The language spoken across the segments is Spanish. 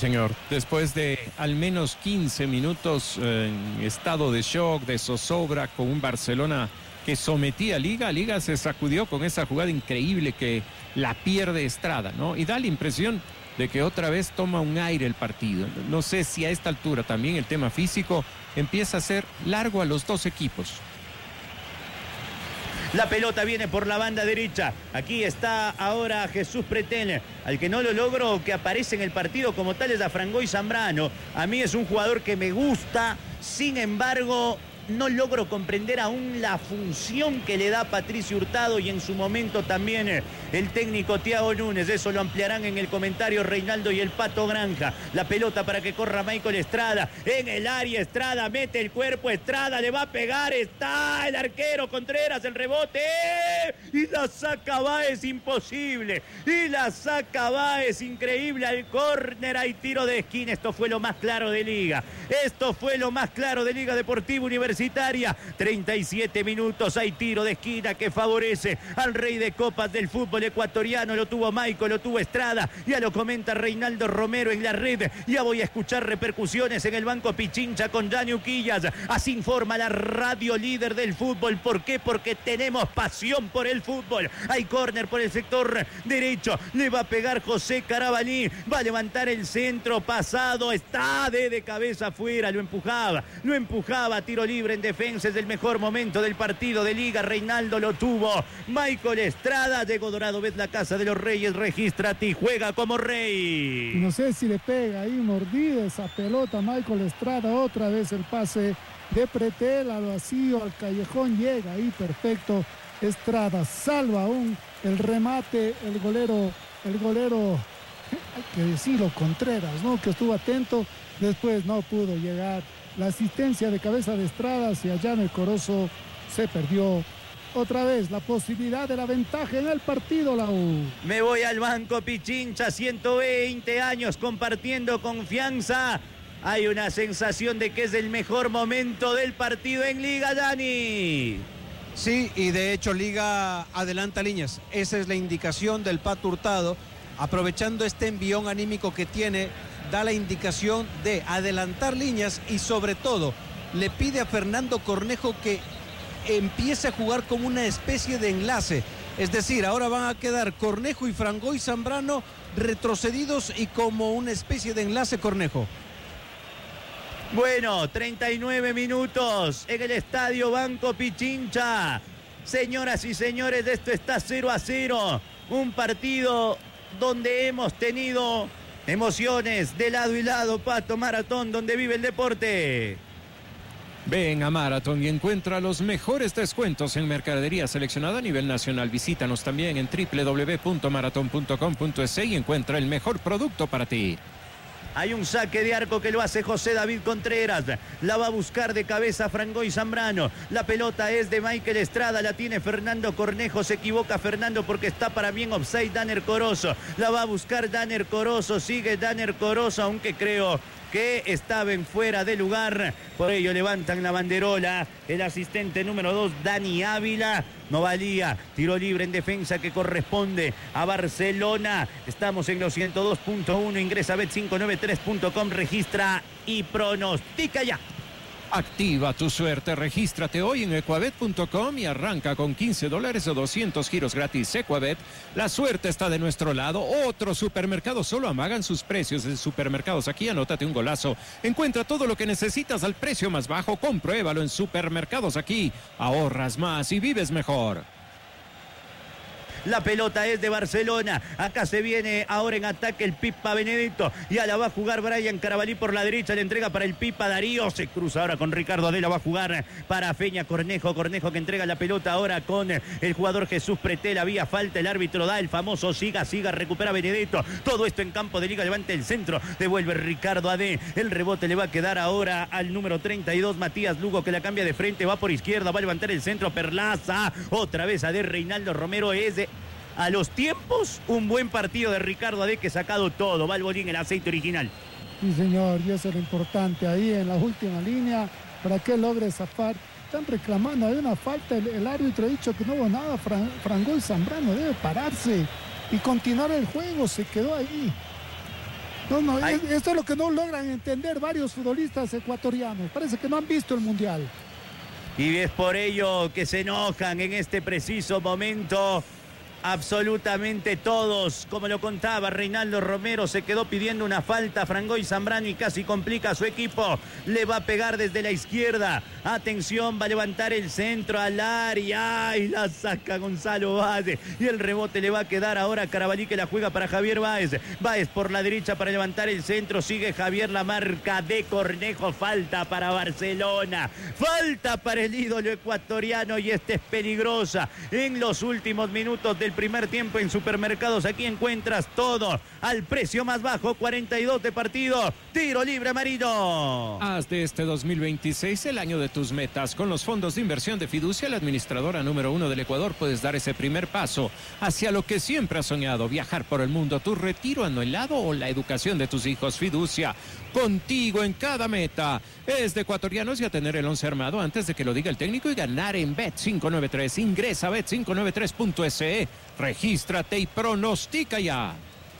Señor, después de al menos 15 minutos en estado de shock, de zozobra, con un Barcelona que sometía a Liga se sacudió con esa jugada increíble que la pierde Estrada, ¿no? Y da la impresión de que otra vez toma un aire el partido. No sé si a esta altura también el tema físico empieza a ser largo a los dos equipos. La pelota viene por la banda derecha. Aquí está ahora Jesús Pretel. Al que no lo logro que aparece en el partido como tal es a Frangois Zambrano. A mí es un jugador que me gusta. Sin embargo, no logro comprender aún la función que le da Patricio Hurtado y en su momento también el técnico Thiago Núñez. Eso lo ampliarán en el comentario Reinaldo y el Pato Granja. La pelota para que corra Michael Estrada. En el área Estrada mete el cuerpo. Estrada le va a pegar. Está el arquero Contreras. El rebote. Y la saca Báez. Imposible. Y la saca Báez. Increíble al córner. Hay tiro de esquina. Esto fue lo más claro de Liga. Esto fue lo más claro de Liga Deportiva Universitaria. 37 minutos, hay tiro de esquina que favorece al rey de copas del fútbol ecuatoriano. Lo tuvo Michael, lo tuvo Estrada, ya lo comenta Reinaldo Romero en la red. Ya voy a escuchar repercusiones en el banco Pichincha con Dani Uquillas. Así informa la radio líder del fútbol. ¿Por qué? Porque tenemos pasión por el fútbol. Hay córner por el sector derecho, le va a pegar José Carabalí, va a levantar el centro pasado, está de cabeza afuera, lo empujaba, tiro libre en defensa. Es el mejor momento del partido de Liga. Reinaldo lo tuvo. Michael Estrada, llegó Dorado, ves la casa de los Reyes, regístrate y juega como rey. No sé si le pega ahí mordida esa pelota Michael Estrada. Otra vez el pase de Pretel al vacío, al callejón, llega ahí perfecto. Estrada salva aún el remate, el golero, hay que decirlo, Contreras, ¿no? Que estuvo atento, después no pudo llegar. La asistencia de cabeza de Estrada hacia Janer Corozo, se perdió otra vez la posibilidad de la ventaja en el partido, la U. Me voy al banco Pichincha, 120 años compartiendo confianza. Hay una sensación de que es el mejor momento del partido en Liga, Dani. Sí, y de hecho Liga adelanta líneas. Esa es la indicación del Pato Hurtado, aprovechando este envión anímico que tiene. Da la indicación de adelantar líneas y sobre todo le pide a Fernando Cornejo que empiece a jugar como una especie de enlace. Es decir, ahora van a quedar Cornejo y Frangois Zambrano retrocedidos y como una especie de enlace Cornejo. Bueno, 39 minutos en el estadio Banco Pichincha. Señoras y señores, esto está 0-0. Un partido donde hemos tenido emociones de lado y lado. Pato, Maratón, donde vive el deporte. Ven a Marathon y encuentra los mejores descuentos en mercadería seleccionada a nivel nacional. Visítanos también en www.marathon.com.es y encuentra el mejor producto para ti. Hay un saque de arco que lo hace José David Contreras. La va a buscar de cabeza Frangois Zambrano. La pelota es de Michael Estrada. La tiene Fernando Cornejo. Se equivoca Fernando porque está para bien offside Daner Corozo. La va a buscar Daner Corozo. Sigue Daner Corozo, aunque creo que estaba en fuera de lugar. Por ello levantan la banderola. El asistente número 2, Dani Ávila. No valía. Tiro libre en defensa que corresponde a Barcelona. Estamos en los 102.1. Ingresa a bet593.com. Registra y pronostica ya. Activa tu suerte, regístrate hoy en ecuabet.com y arranca con $15 o 200 giros gratis. Ecuabet, la suerte está de nuestro lado. Otros supermercados solo amagan sus precios en Supermercados Aquí. Anótate un golazo. Encuentra todo lo que necesitas al precio más bajo. Compruébalo en Supermercados Aquí. Ahorras más y vives mejor. La pelota es de Barcelona. Acá se viene ahora en ataque el Pipa Benedetto. Ya la va a jugar Brian Carabalí por la derecha. Le entrega para el Pipa Darío. Se cruza ahora con Ricardo Adela. Va a jugar para Feña Cornejo. Cornejo que entrega la pelota ahora con el jugador Jesús Pretel. Había falta. El árbitro da el famoso siga. Recupera Benedetto. Todo esto en campo de Liga. Levanta el centro. Devuelve Ricardo Adé. El rebote le va a quedar ahora al número 32. Matías Lugo que la cambia de frente. Va por izquierda. Va a levantar el centro. Perlaza. Otra vez Adé. Reinaldo Romero es de... A los tiempos, un buen partido de Ricardo Adé que ha sacado todo. Va el bolín, el aceite original. Sí, señor, y eso es lo importante ahí en la última línea para que logre zafar. Están reclamando, hay una falta. El árbitro ha dicho que no hubo nada. Frangois Zambrano debe pararse y continuar el juego. Se quedó ahí. No, esto es lo que no logran entender varios futbolistas ecuatorianos. Parece que no han visto el Mundial. Y es por ello que se enojan en este preciso momento. Absolutamente todos, como lo contaba Reinaldo Romero, se quedó pidiendo una falta. Frangois Zambrano y casi complica a su equipo. Le va a pegar desde la izquierda. Atención, va a levantar el centro al área. Y la saca Gonzalo Báez. Y el rebote le va a quedar ahora a Carabalí, que la juega para Javier Báez. Báez por la derecha para levantar el centro. Sigue Javier, la marca de Cornejo. Falta para Barcelona. Falta para el ídolo ecuatoriano y esta es peligrosa. En los últimos minutos del primer tiempo en Supermercados, aquí encuentras todo al precio más bajo. 42 de partido. Tiro libre, amarillo. Haz de este 2026 el año de tus metas. Con los fondos de inversión de Fiducia, la administradora número 1 del Ecuador, puedes dar ese primer paso hacia lo que siempre has soñado: viajar por el mundo, tu retiro anhelado o la educación de tus hijos. Fiducia, contigo en cada meta. Es de ecuatorianos y a tener el 11 armado antes de que lo diga el técnico y ganar en Bet593. Ingresa a bet593.se, regístrate y pronostica ya.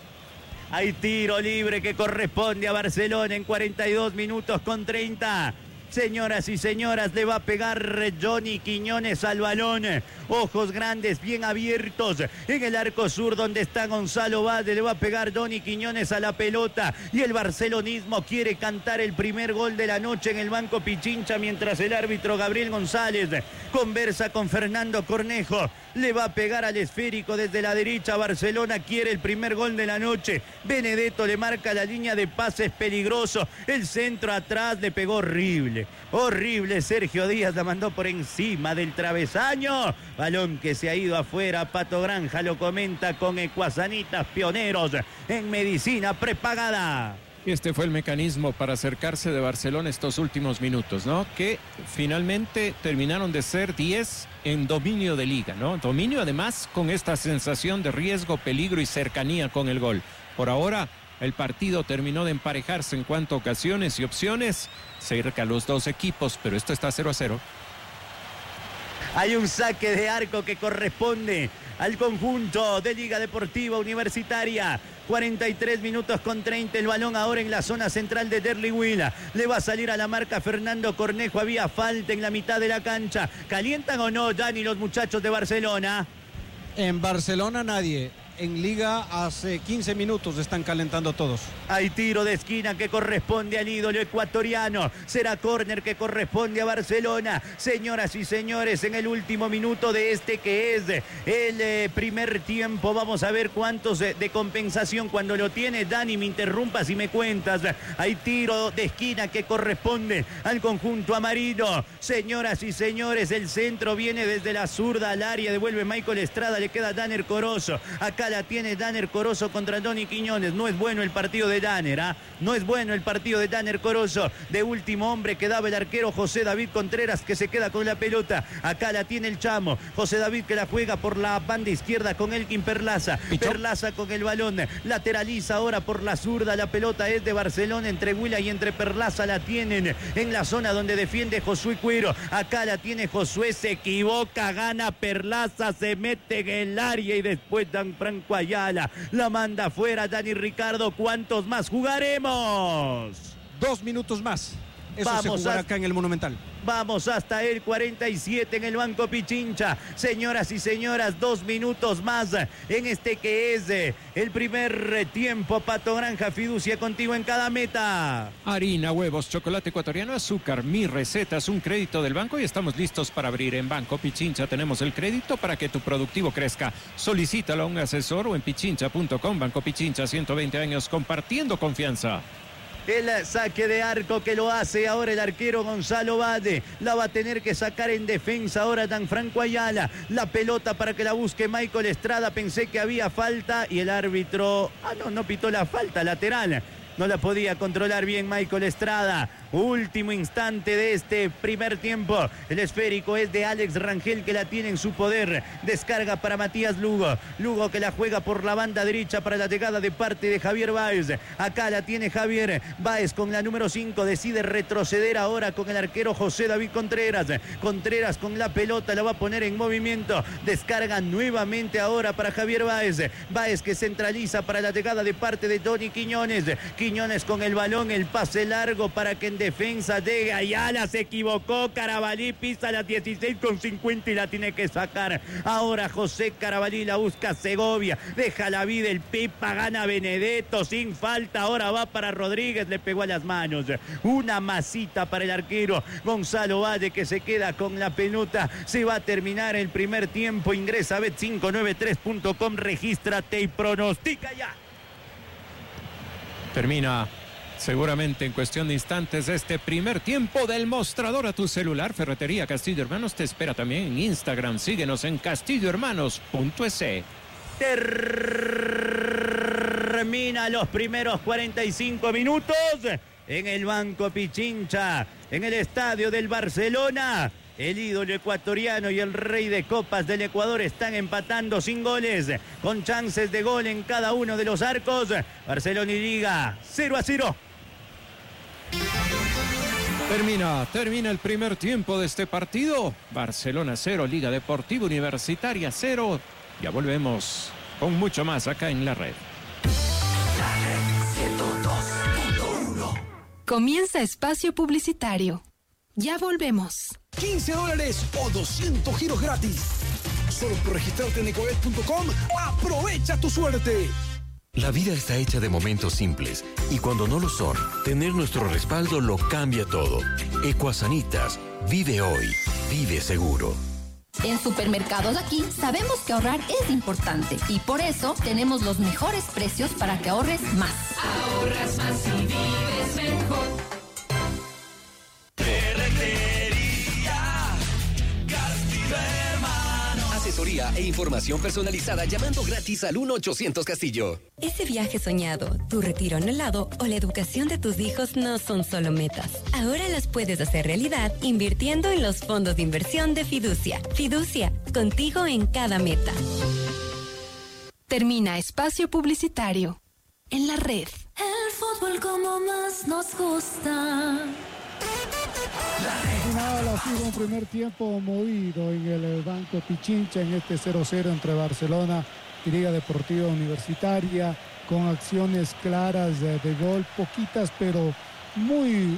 Hay tiro libre que corresponde a Barcelona en 42 minutos con 30. Señoras y señoras, le va a pegar Johnny Quiñones al balón. Ojos grandes, bien abiertos. En el arco sur donde está Gonzalo Báez, le va a pegar Johnny Quiñones a la pelota. Y el barcelonismo quiere cantar el primer gol de la noche en el banco Pichincha, mientras el árbitro Gabriel González conversa con Fernando Cornejo. Le va a pegar al esférico desde la derecha. Barcelona quiere el primer gol de la noche. Benedetto le marca la línea de pases, peligroso. El centro atrás le pegó horrible. Horrible. Sergio Díaz la mandó por encima del travesaño. Balón que se ha ido afuera. Pato Granja lo comenta con Ecuasanitas, pioneros en medicina prepagada. Este fue el mecanismo para acercarse de Barcelona estos últimos minutos, ¿no? Que finalmente terminaron de ser 10 en dominio de liga, ¿no? Dominio además con esta sensación de riesgo, peligro y cercanía con el gol. Por ahora, el partido terminó de emparejarse en cuanto a ocasiones y opciones, cerca a los dos equipos, pero esto está 0-0. Hay un saque de arco que corresponde al conjunto de Liga Deportiva Universitaria. 43 minutos con 30, el balón ahora en la zona central de Derli Huila. Le va a salir a la marca Fernando Cornejo. Había falta en la mitad de la cancha. ¿Calientan o no, Dani, los muchachos de Barcelona? En Barcelona nadie. En Liga hace 15 minutos están calentando todos. Hay tiro de esquina que corresponde al ídolo ecuatoriano. Será córner que corresponde a Barcelona. Señoras y señores, en el último minuto de este que es el primer tiempo. Vamos a ver cuántos de compensación. Cuando lo tiene Dani, me interrumpas y me cuentas. Hay tiro de esquina que corresponde al conjunto amarillo. Señoras y señores, el centro viene desde la zurda al área. Devuelve Michael Estrada, le queda Danner Corozo. Acá la tiene Danner Corozo contra Johnny Quiñones. No es bueno el partido de Danner, ¿ah? No es bueno el partido de Danner Corozo. De último hombre quedaba el arquero José David Contreras, que se queda con la pelota. Acá la tiene el Chamo. José David, que la juega por la banda izquierda con Elkin Perlaza. Perlaza con el balón. Lateraliza ahora por la zurda. La pelota es de Barcelona. Entre Huila y entre Perlaza la tienen en la zona donde defiende Josué Cuero. Acá la tiene Josué. Se equivoca. Gana Perlaza. Se mete en el área y después Dan Franco Ayala la manda afuera. Dani Ricardo, ¿cuántos más jugaremos? 2 minutos más. Eso Vamos se jugará acá en el Monumental. Vamos hasta el 47 en el banco Pichincha. Señoras y señoras, 2 minutos más en este que es el primer tiempo. Pato Granja, Fiducia contigo en cada meta. Harina, huevos, chocolate ecuatoriano, azúcar, mi receta es un crédito del banco y estamos listos para abrir. En Banco Pichincha tenemos el crédito para que tu productivo crezca. Solicítalo a un asesor o en pichincha.com. Banco Pichincha, 120 años compartiendo confianza. El saque de arco que lo hace ahora el arquero Gonzalo Báez. La va a tener que sacar en defensa ahora Dan Franco Ayala. La pelota para que la busque Michael Estrada. Pensé que había falta y el árbitro... no pitó la falta lateral. No la podía controlar bien Michael Estrada. Último instante de este primer tiempo. El esférico es de Alex Rangel, que la tiene en su poder. Descarga para Matías Lugo. Lugo que la juega por la banda derecha para la llegada de parte de Javier Báez. Acá la tiene Javier Báez con la número 5. Decide retroceder ahora con el arquero José David Contreras. Contreras con la pelota, la va a poner en movimiento. Descarga nuevamente ahora para Javier Báez. Báez que centraliza para la llegada de parte de Tony Quiñones. Quiñones con el balón, el pase largo para que en defensa llegue. Ayala se equivocó. Carabalí pisa las 16:50 y la tiene que sacar. Ahora José Carabalí la busca Segovia. Deja la vida el Pipa, gana Benedetto sin falta. Ahora va para Rodríguez, le pegó a las manos. Una masita para el arquero Gonzalo Valle, que se queda con la pelota. Se va a terminar el primer tiempo. Ingresa a bet593.com, regístrate y pronostica ya. Termina seguramente en cuestión de instantes este primer tiempo del mostrador a tu celular. Ferretería Castillo Hermanos te espera también en Instagram. Síguenos en castillohermanos.es. Termina los primeros 45 minutos en el Banco Pichincha, en el estadio del Barcelona. El ídolo ecuatoriano y el rey de copas del Ecuador están empatando sin goles, con chances de gol en cada uno de los arcos. Barcelona y Liga 0-0. Termina el primer tiempo de este partido. Barcelona 0, Liga Deportiva Universitaria 0. Ya volvemos con mucho más acá en La Red. La Red 102.1. Comienza espacio publicitario. Ya volvemos. $15 o 200 giros gratis. Solo por registrarte en ecobet.com, aprovecha tu suerte. La vida está hecha de momentos simples y cuando no lo son, tener nuestro respaldo lo cambia todo. Ecuasanitas, vive hoy, vive seguro. En Supermercados Aquí sabemos que ahorrar es importante y por eso tenemos los mejores precios para que ahorres más. Ahorras más y vives mejor. Asesoría e información personalizada llamando gratis al 1-800 Castillo. Ese viaje soñado, tu retiro anhelado o la educación de tus hijos no son solo metas. Ahora las puedes hacer realidad invirtiendo en los fondos de inversión de Fiducia. Fiducia, contigo en cada meta. Termina espacio publicitario en La Red. El fútbol como más nos gusta. Final ha sido un primer tiempo movido en el Banco Pichincha en este 0-0 entre Barcelona y Liga Deportiva Universitaria, con acciones claras de gol, poquitas pero muy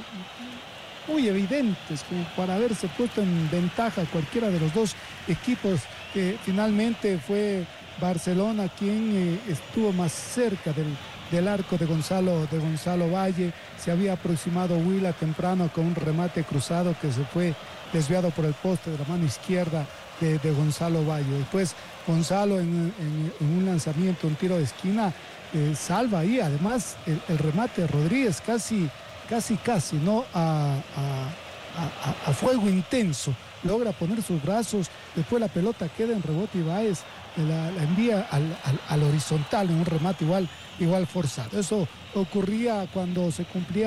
evidentes, como para haberse puesto en ventaja cualquiera de los dos equipos. Finalmente fue Barcelona quien estuvo más cerca del arco de Gonzalo Valle. Se había aproximado Huila temprano con un remate cruzado que se fue desviado por el poste de la mano izquierda de Gonzalo Valle. Después Gonzalo en un lanzamiento, un tiro de esquina, salva ahí. Además el remate de Rodríguez casi, ¿no? A fuego intenso. Logra poner sus brazos, después la pelota queda en rebote y Báez la envía al horizontal en un remate igual forzado. Eso ocurría cuando se cumplía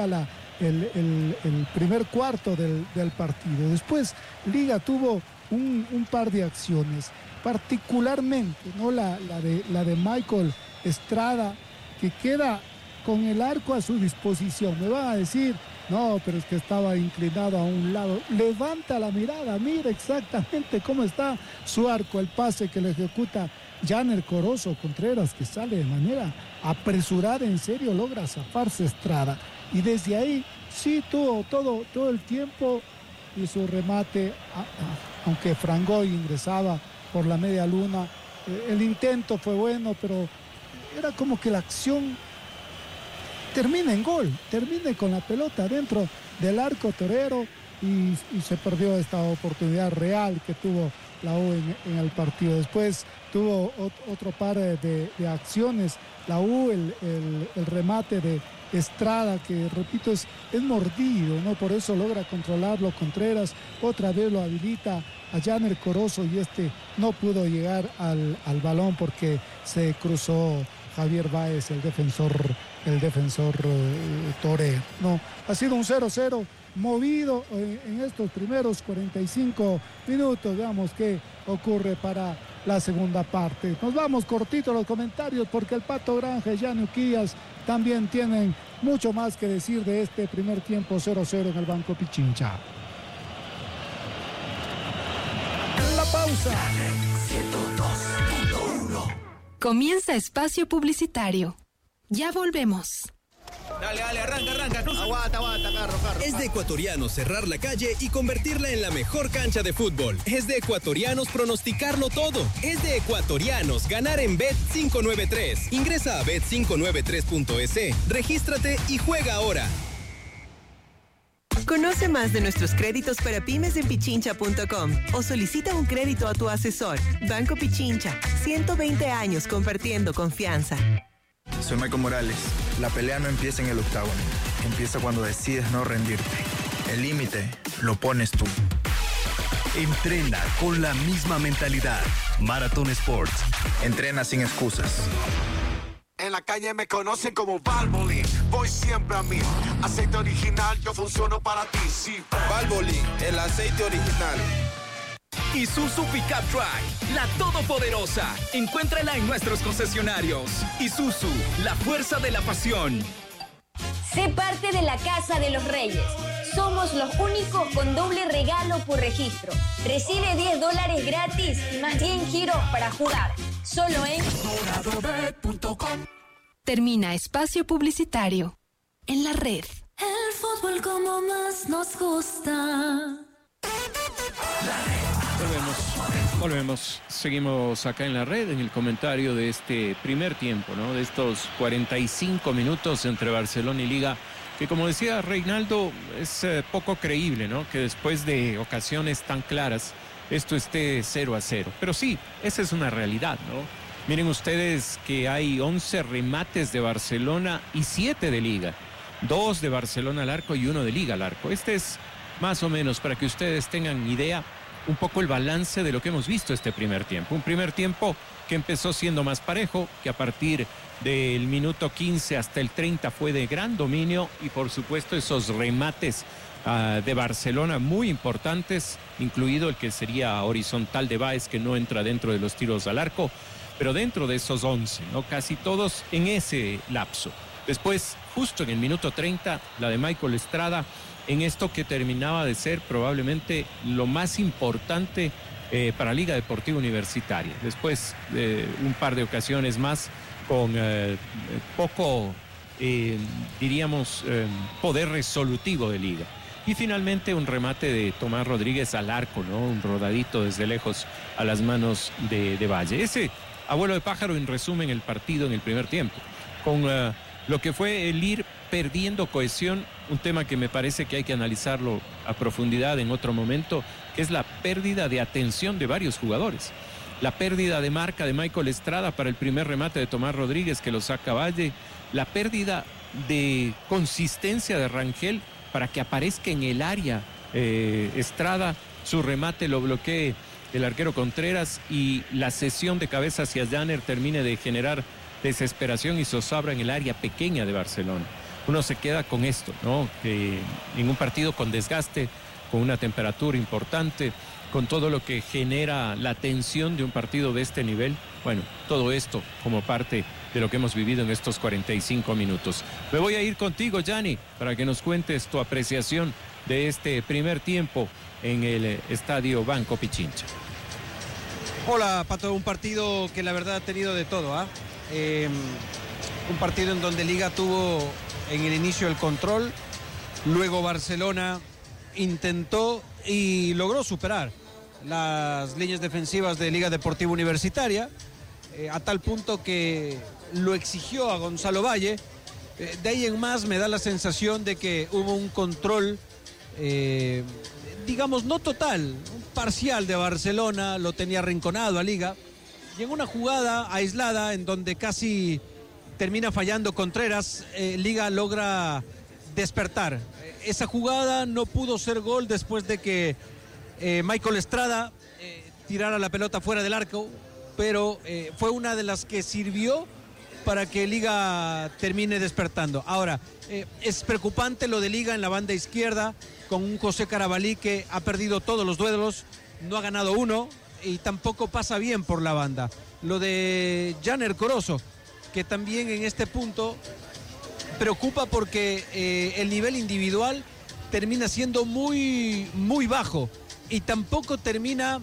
el primer cuarto del partido. Después Liga tuvo un par de acciones, particularmente, ¿no? la de Michael Estrada, que queda con el arco a su disposición. Me van a decir, no, pero es que estaba inclinado a un lado. Levanta la mirada, mira exactamente cómo está su arco, el pase que le ejecuta Janer Corozo Contreras, que sale de manera apresurada, en serio, logra zafarse Estrada. Y desde ahí sí tuvo todo el tiempo y su remate, aunque Frangoy ingresaba por la media luna, el intento fue bueno, pero era como que la acción termina en gol, termina con la pelota dentro del arco torero y se perdió esta oportunidad real que tuvo la U en el partido. Después tuvo otro par de acciones, la U, el remate de Estrada, que repito es mordido, ¿no? Por eso logra controlarlo Contreras, otra vez lo habilita a Janer Corozo y no pudo llegar al balón porque se cruzó Javier Báez, el defensor el defensor torero. No, ha sido un 0-0 movido en estos primeros 45 minutos. Veamos qué ocurre para la segunda parte. Nos vamos cortito a los comentarios porque el Pato Granja y Gianni Uquillas también tienen mucho más que decir de este primer tiempo 0-0 en el Banco Pichincha. La pausa. 102.1. Comienza espacio publicitario. Ya volvemos. Dale, arranca. Aguanta, carro. Es de ecuatorianos cerrar la calle y convertirla en la mejor cancha de fútbol. Es de ecuatorianos pronosticarlo todo. Es de ecuatorianos ganar en Bet593. Ingresa a bet593.es, regístrate y juega ahora. Conoce más de nuestros créditos para pymes en pichincha.com o solicita un crédito a tu asesor. Banco Pichincha, 120 años compartiendo confianza. Soy Michael Morales. La pelea no empieza en el octágono. Empieza cuando decides no rendirte. El límite lo pones tú. Entrena con la misma mentalidad. Marathon Sports. Entrena sin excusas. En la calle me conocen como Valvoline. Voy siempre a mí. Aceite original, yo funciono para ti. Sí. Valvoline, el aceite original. Isuzu Pickup Truck, la todopoderosa. Encuéntrala en nuestros concesionarios. Isuzu, la fuerza de la pasión. Sé parte de la Casa de los Reyes. Somos los únicos con doble regalo por registro. Recibe $10 gratis y más 10 giros para jugar. Solo en doradobet.com. Termina espacio publicitario. En la red. El fútbol como más nos gusta. Volvemos. Seguimos acá en la red en el comentario de este primer tiempo, ¿no? De estos 45 minutos entre Barcelona y Liga, que como decía Reinaldo, es poco creíble, ¿no? Que después de ocasiones tan claras, esto esté 0-0. Pero sí, esa es una realidad, ¿no? Miren ustedes que hay 11 remates de Barcelona y 7 de Liga. 2 de Barcelona al arco y 1 de Liga al arco. Este es más o menos, para que ustedes tengan idea, un poco el balance de lo que hemos visto este primer tiempo. Un primer tiempo que empezó siendo más parejo, que a partir del minuto 15 hasta el 30 fue de gran dominio y por supuesto esos remates de Barcelona muy importantes, incluido el que sería horizontal de Báez, que no entra dentro de los tiros al arco, pero dentro de esos 11, ¿no? Casi todos en ese lapso. Después, justo en el minuto 30, la de Michael Estrada, en esto que terminaba de ser probablemente lo más importante para Liga Deportiva Universitaria. Después un par de ocasiones más con poco, diríamos, poder resolutivo de Liga. Y finalmente un remate de Tomás Rodríguez al arco, ¿no? Un rodadito desde lejos a las manos de Valle. Ese abuelo de pájaro en resumen el partido en el primer tiempo. Con lo que fue el ir perdiendo cohesión, un tema que me parece que hay que analizarlo a profundidad en otro momento, que es la pérdida de atención de varios jugadores. La pérdida de marca de Michael Estrada para el primer remate de Tomás Rodríguez, que lo saca Valle. La pérdida de consistencia de Rangel para que aparezca en el área Estrada, su remate lo bloquee el arquero Contreras y la cesión de cabeza hacia Janner termine de generar desesperación y zozobra en el área pequeña de Barcelona. Uno se queda con esto, ¿no? Que en un partido con desgaste, con una temperatura importante, con todo lo que genera la tensión de un partido de este nivel, bueno, todo esto como parte de lo que hemos vivido en estos 45 minutos. Me voy a ir contigo, Gianni, para que nos cuentes tu apreciación de este primer tiempo en el Estadio Banco Pichincha. Hola, Pato, un partido que la verdad ha tenido de todo, ¿ah? Un partido en donde Liga tuvo en el inicio el control, luego Barcelona intentó y logró superar las líneas defensivas de Liga Deportiva Universitaria, a tal punto que lo exigió a Gonzalo Valle. De ahí en más me da la sensación de que hubo un control, digamos, no total, parcial de Barcelona, lo tenía arrinconado a Liga, y en una jugada aislada en donde casi termina fallando Contreras, Liga logra despertar. Esa jugada no pudo ser gol después de que Michael Estrada tirara la pelota fuera del arco, pero fue una de las que sirvió para que Liga termine despertando. Ahora, es preocupante lo de Liga en la banda izquierda, con un José Carabalí que ha perdido todos los duelos, no ha ganado uno y tampoco pasa bien por la banda. Lo de Janer Corozo, que también en este punto preocupa porque el nivel individual termina siendo muy, muy bajo y tampoco termina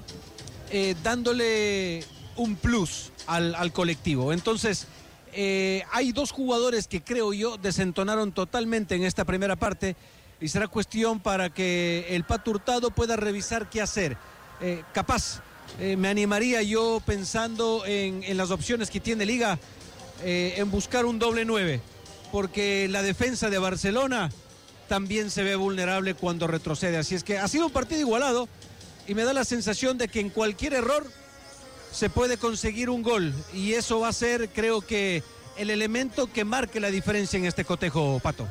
dándole un plus al colectivo. Entonces, hay dos jugadores que creo yo desentonaron totalmente en esta primera parte y será cuestión para que el Pato Hurtado pueda revisar qué hacer. Capaz, me animaría yo pensando en las opciones que tiene Liga, en buscar un doble 9, porque la defensa de Barcelona también se ve vulnerable cuando retrocede. Así es que ha sido un partido igualado y me da la sensación de que en cualquier error se puede conseguir un gol y eso va a ser, creo que, el elemento que marque la diferencia en este cotejo, Pato.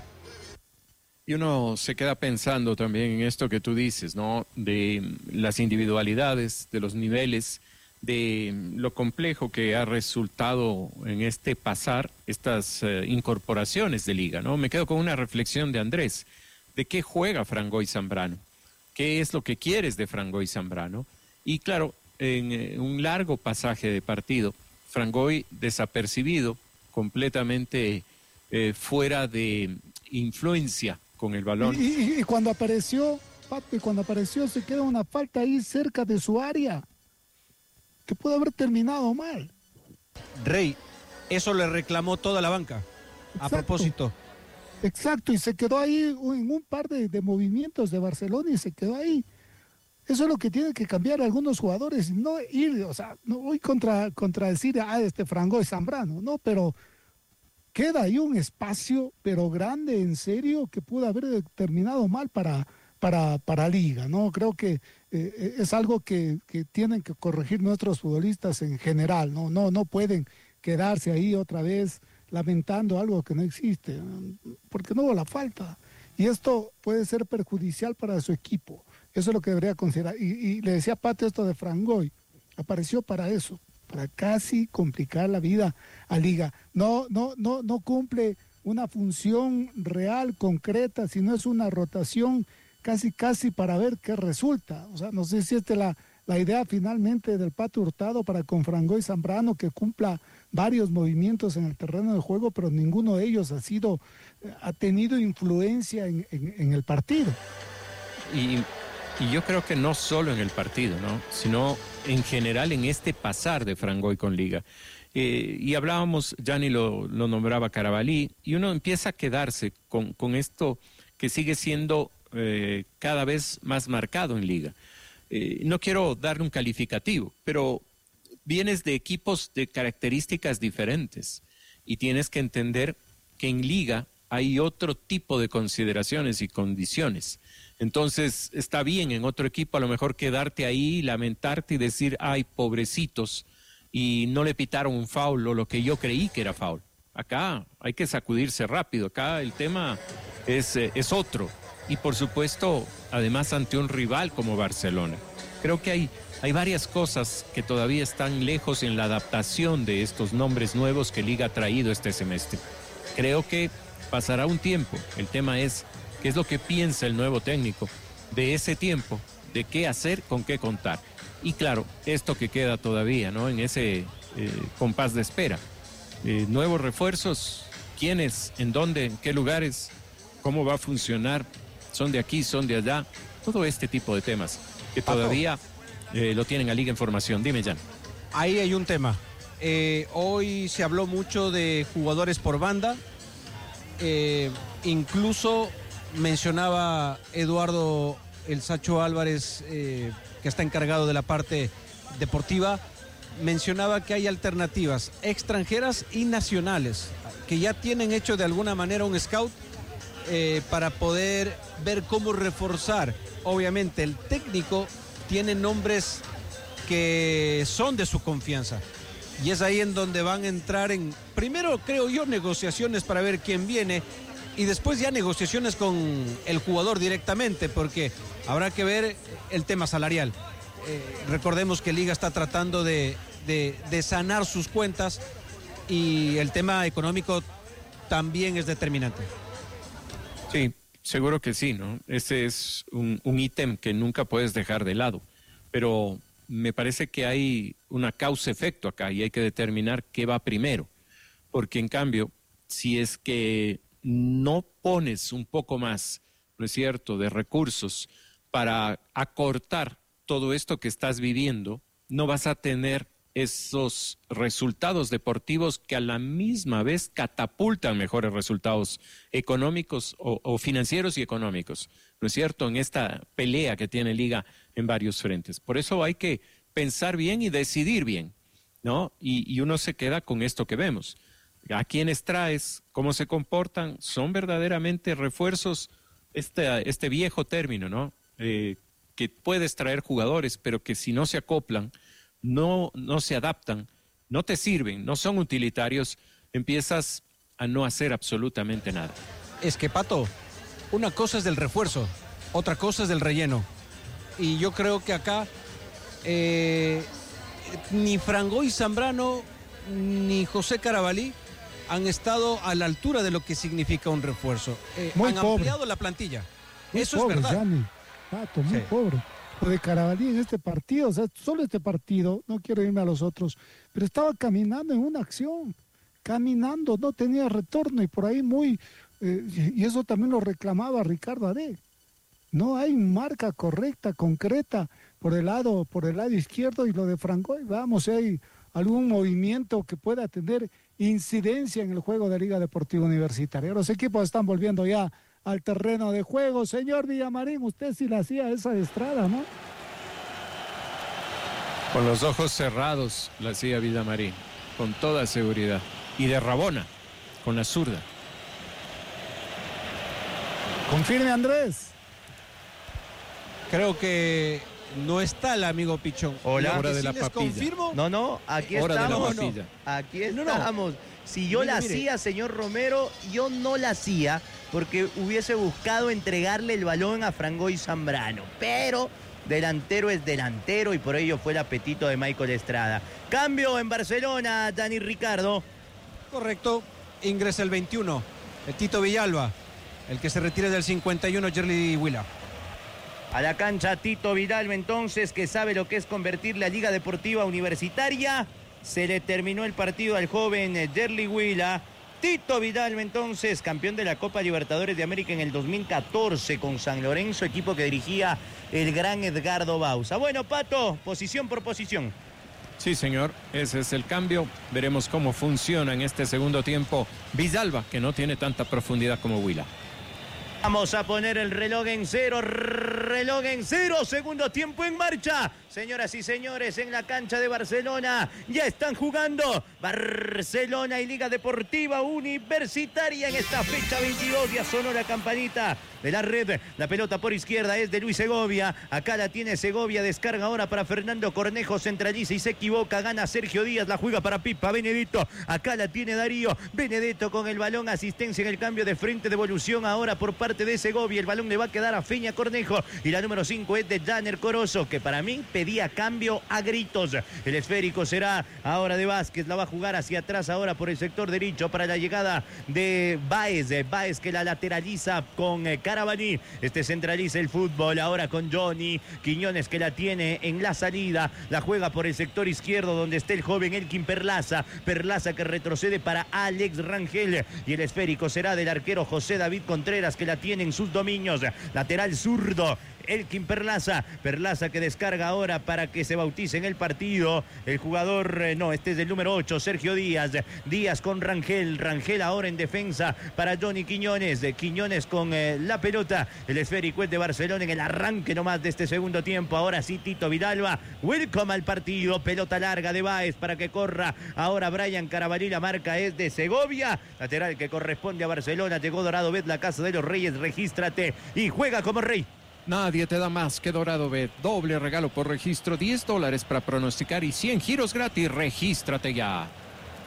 Y uno se queda pensando también en esto que tú dices, ¿no? De las individualidades, de los niveles, de lo complejo que ha resultado en este pasar estas incorporaciones de Liga, ¿no? Me quedo con una reflexión de Andrés. ¿De qué juega Frangoy Zambrano? ¿Qué es lo que quieres de Frangoy Zambrano? Y claro, en un largo pasaje de partido, Frangoy desapercibido, completamente fuera de influencia con el balón. Y cuando apareció, Pato, se queda una falta ahí cerca de su área, que pudo haber terminado mal. Rey, eso le reclamó toda la banca. Exacto. A propósito. Exacto, y se quedó ahí en un par de movimientos de Barcelona y se quedó ahí. Eso es lo que tienen que cambiar algunos jugadores, no ir, o sea, no voy contradecir a Frangoy Zambrano, no, pero queda ahí un espacio, pero grande, en serio, que pudo haber terminado mal para Liga, ¿no? Creo que es algo que tienen que corregir nuestros futbolistas en general, no pueden quedarse ahí otra vez lamentando algo que no existe, porque no hubo la falta, y esto puede ser perjudicial para su equipo. Eso es lo que debería considerar. Y le decía a Pato esto de Frangoy, apareció para eso, para casi complicar la vida a Liga. No cumple una función real, concreta, sino es una rotación casi para ver qué resulta. O sea, no sé si esta es la idea finalmente del Pato Hurtado para con Frangoy Zambrano, que cumpla varios movimientos en el terreno de juego, pero ninguno de ellos ha tenido influencia en el partido. Y yo creo que no solo en el partido, ¿no? Sino en general en este pasar de Frangoy con Liga. Y hablábamos, Gianni lo nombraba Carabalí, y uno empieza a quedarse con esto que sigue siendo cada vez más marcado en Liga. No quiero darle un calificativo, pero vienes de equipos de características diferentes y tienes que entender que en Liga hay otro tipo de consideraciones y condiciones. Entonces, está bien en otro equipo a lo mejor quedarte ahí, lamentarte y decir, ay, pobrecitos, y no le pitaron un foul o lo que yo creí que era foul. Acá hay que sacudirse rápido, acá el tema es otro. Y por supuesto, además ante un rival como Barcelona. Creo que hay varias cosas que todavía están lejos en la adaptación de estos nombres nuevos que Liga ha traído este semestre. Creo que pasará un tiempo. El tema es qué es lo que piensa el nuevo técnico de ese tiempo, de qué hacer, con qué contar. Y claro, esto que queda todavía, ¿no? En ese compás de espera. Nuevos refuerzos, quiénes, en dónde, en qué lugares, cómo va a funcionar, son de aquí, son de allá, todo este tipo de temas que todavía lo tienen a Liga en formación. Dime, Jan. Ahí hay un tema. Hoy se habló mucho de jugadores por banda, incluso mencionaba Eduardo El Sacho Álvarez, que está encargado de la parte deportiva, mencionaba que hay alternativas extranjeras y nacionales, que ya tienen hecho de alguna manera un scout para poder ver cómo reforzar. Obviamente el técnico tiene nombres que son de su confianza y es ahí en donde van a entrar primero creo yo negociaciones para ver quién viene y después ya negociaciones con el jugador directamente, porque habrá que ver el tema salarial. Recordemos que Liga está tratando de sanar sus cuentas y el tema económico también es determinante. Sí, seguro que sí, ¿no? Ese es un ítem que nunca puedes dejar de lado, pero me parece que hay una causa-efecto acá y hay que determinar qué va primero, porque en cambio, si es que no pones un poco más, ¿no es cierto?, de recursos para acortar todo esto que estás viviendo, no vas a tener esos resultados deportivos que a la misma vez catapultan mejores resultados económicos o financieros y económicos, ¿no es cierto?, en esta pelea que tiene Liga en varios frentes. Por eso hay que pensar bien y decidir bien, ¿no? Y uno se queda con esto que vemos. ¿A quiénes traes? ¿Cómo se comportan? ¿Son verdaderamente refuerzos? Este viejo término, ¿no? Que puedes traer jugadores, pero que si no se acoplan, no se adaptan, no te sirven, no son utilitarios, empiezas a no hacer absolutamente nada. Es que, Pato, una cosa es del refuerzo, otra cosa es del relleno. Y yo creo que acá ni Frangoy Zambrano ni José Carabalí han estado a la altura de lo que significa un refuerzo. Han ampliado la plantilla. Muy Eso pobre, es verdad. Gianni. Pato, muy pobre. Lo de Carabalí en este partido, o sea, solo este partido, no quiero irme a los otros, pero estaba caminando en una acción, caminando, no tenía retorno y por ahí y eso también lo reclamaba Ricardo Aré. No hay marca correcta, concreta por el lado izquierdo, y lo de Frangoy, vamos, si hay algún movimiento que pueda tener incidencia en el juego de Liga Deportiva Universitaria. Los equipos están volviendo ya al terreno de juego. Señor Villamarín, usted sí la hacía esa de Estrada, ¿no? Con los ojos cerrados la hacía Villamarín, con toda seguridad. Y de Rabona, con la zurda. Confirme, Andrés. Creo que no está el amigo Pichón. Hola. Hora de ¿Sí la les papilla. confirmo? No, aquí Hora estamos. de la papilla. Aquí estamos. Si yo la hacía, señor Romero, yo no la hacía porque hubiese buscado entregarle el balón a Frangoy Zambrano. Pero delantero es delantero y por ello fue el apetito de Michael Estrada. Cambio en Barcelona, Dani Ricardo. Correcto, ingresa el 21, el Tito Villalba, el que se retira del 51, Yerli Huila. A la cancha Tito Vidalba entonces, que sabe lo que es convertir la Liga Deportiva Universitaria. Se le terminó el partido al joven Yerli Huila. Tito Vidalba entonces, campeón de la Copa Libertadores de América en el 2014 con San Lorenzo, equipo que dirigía el gran Edgardo Bauza. Bueno, Pato, posición por posición. Sí, señor, ese es el cambio. Veremos cómo funciona en este segundo tiempo Villalba, que no tiene tanta profundidad como Huila. Vamos a poner el reloj en cero, segundo tiempo en marcha. Señoras y señores, en la cancha de Barcelona ya están jugando Barcelona y Liga Deportiva Universitaria en esta fecha 22. Ya sonó la campanita de la red. La pelota por izquierda es de Luis Segovia. Acá la tiene Segovia. Descarga ahora para Fernando Cornejo. Centraliza y se equivoca. Gana Sergio Díaz. La juega para Pipa Benedetto. Acá la tiene Darío. Benedetto con el balón. Asistencia en el cambio de frente. Devolución ahora por parte de Segovia. El balón le va a quedar a Feña Cornejo. Y la número 5 es de Janer Corozo, que para mí pedía cambio a gritos. El esférico será ahora de Vázquez. La va a jugar hacia atrás ahora por el sector derecho para la llegada de Báez. Báez que la lateraliza con Carabalí. Este centraliza el fútbol ahora con Johnny Quiñones, que la tiene en la salida. La juega por el sector izquierdo donde está el joven Elkin Perlaza. Perlaza que retrocede para Alex Rangel. Y el esférico será del arquero José David Contreras, que la tiene en sus dominios. Lateral zurdo Elkin Perlaza. Perlaza que descarga ahora para que se bautice en el partido el jugador, este es el número 8, Sergio Díaz. Díaz con Rangel. Rangel ahora en defensa para Johnny Quiñones. Quiñones con la pelota. El esférico es de Barcelona en el arranque nomás de este segundo tiempo. Ahora sí, Tito Vidalba. Welcome al partido. Pelota larga de Báez para que corra. Ahora Brian Carabalí. La marca es de Segovia. Lateral que corresponde a Barcelona. Llegó Dorado Bet, la casa de los Reyes. Regístrate y juega como rey. Nadie te da más que Dorado Bet. Doble regalo por registro, $10 para pronosticar y 100 giros gratis. Regístrate ya.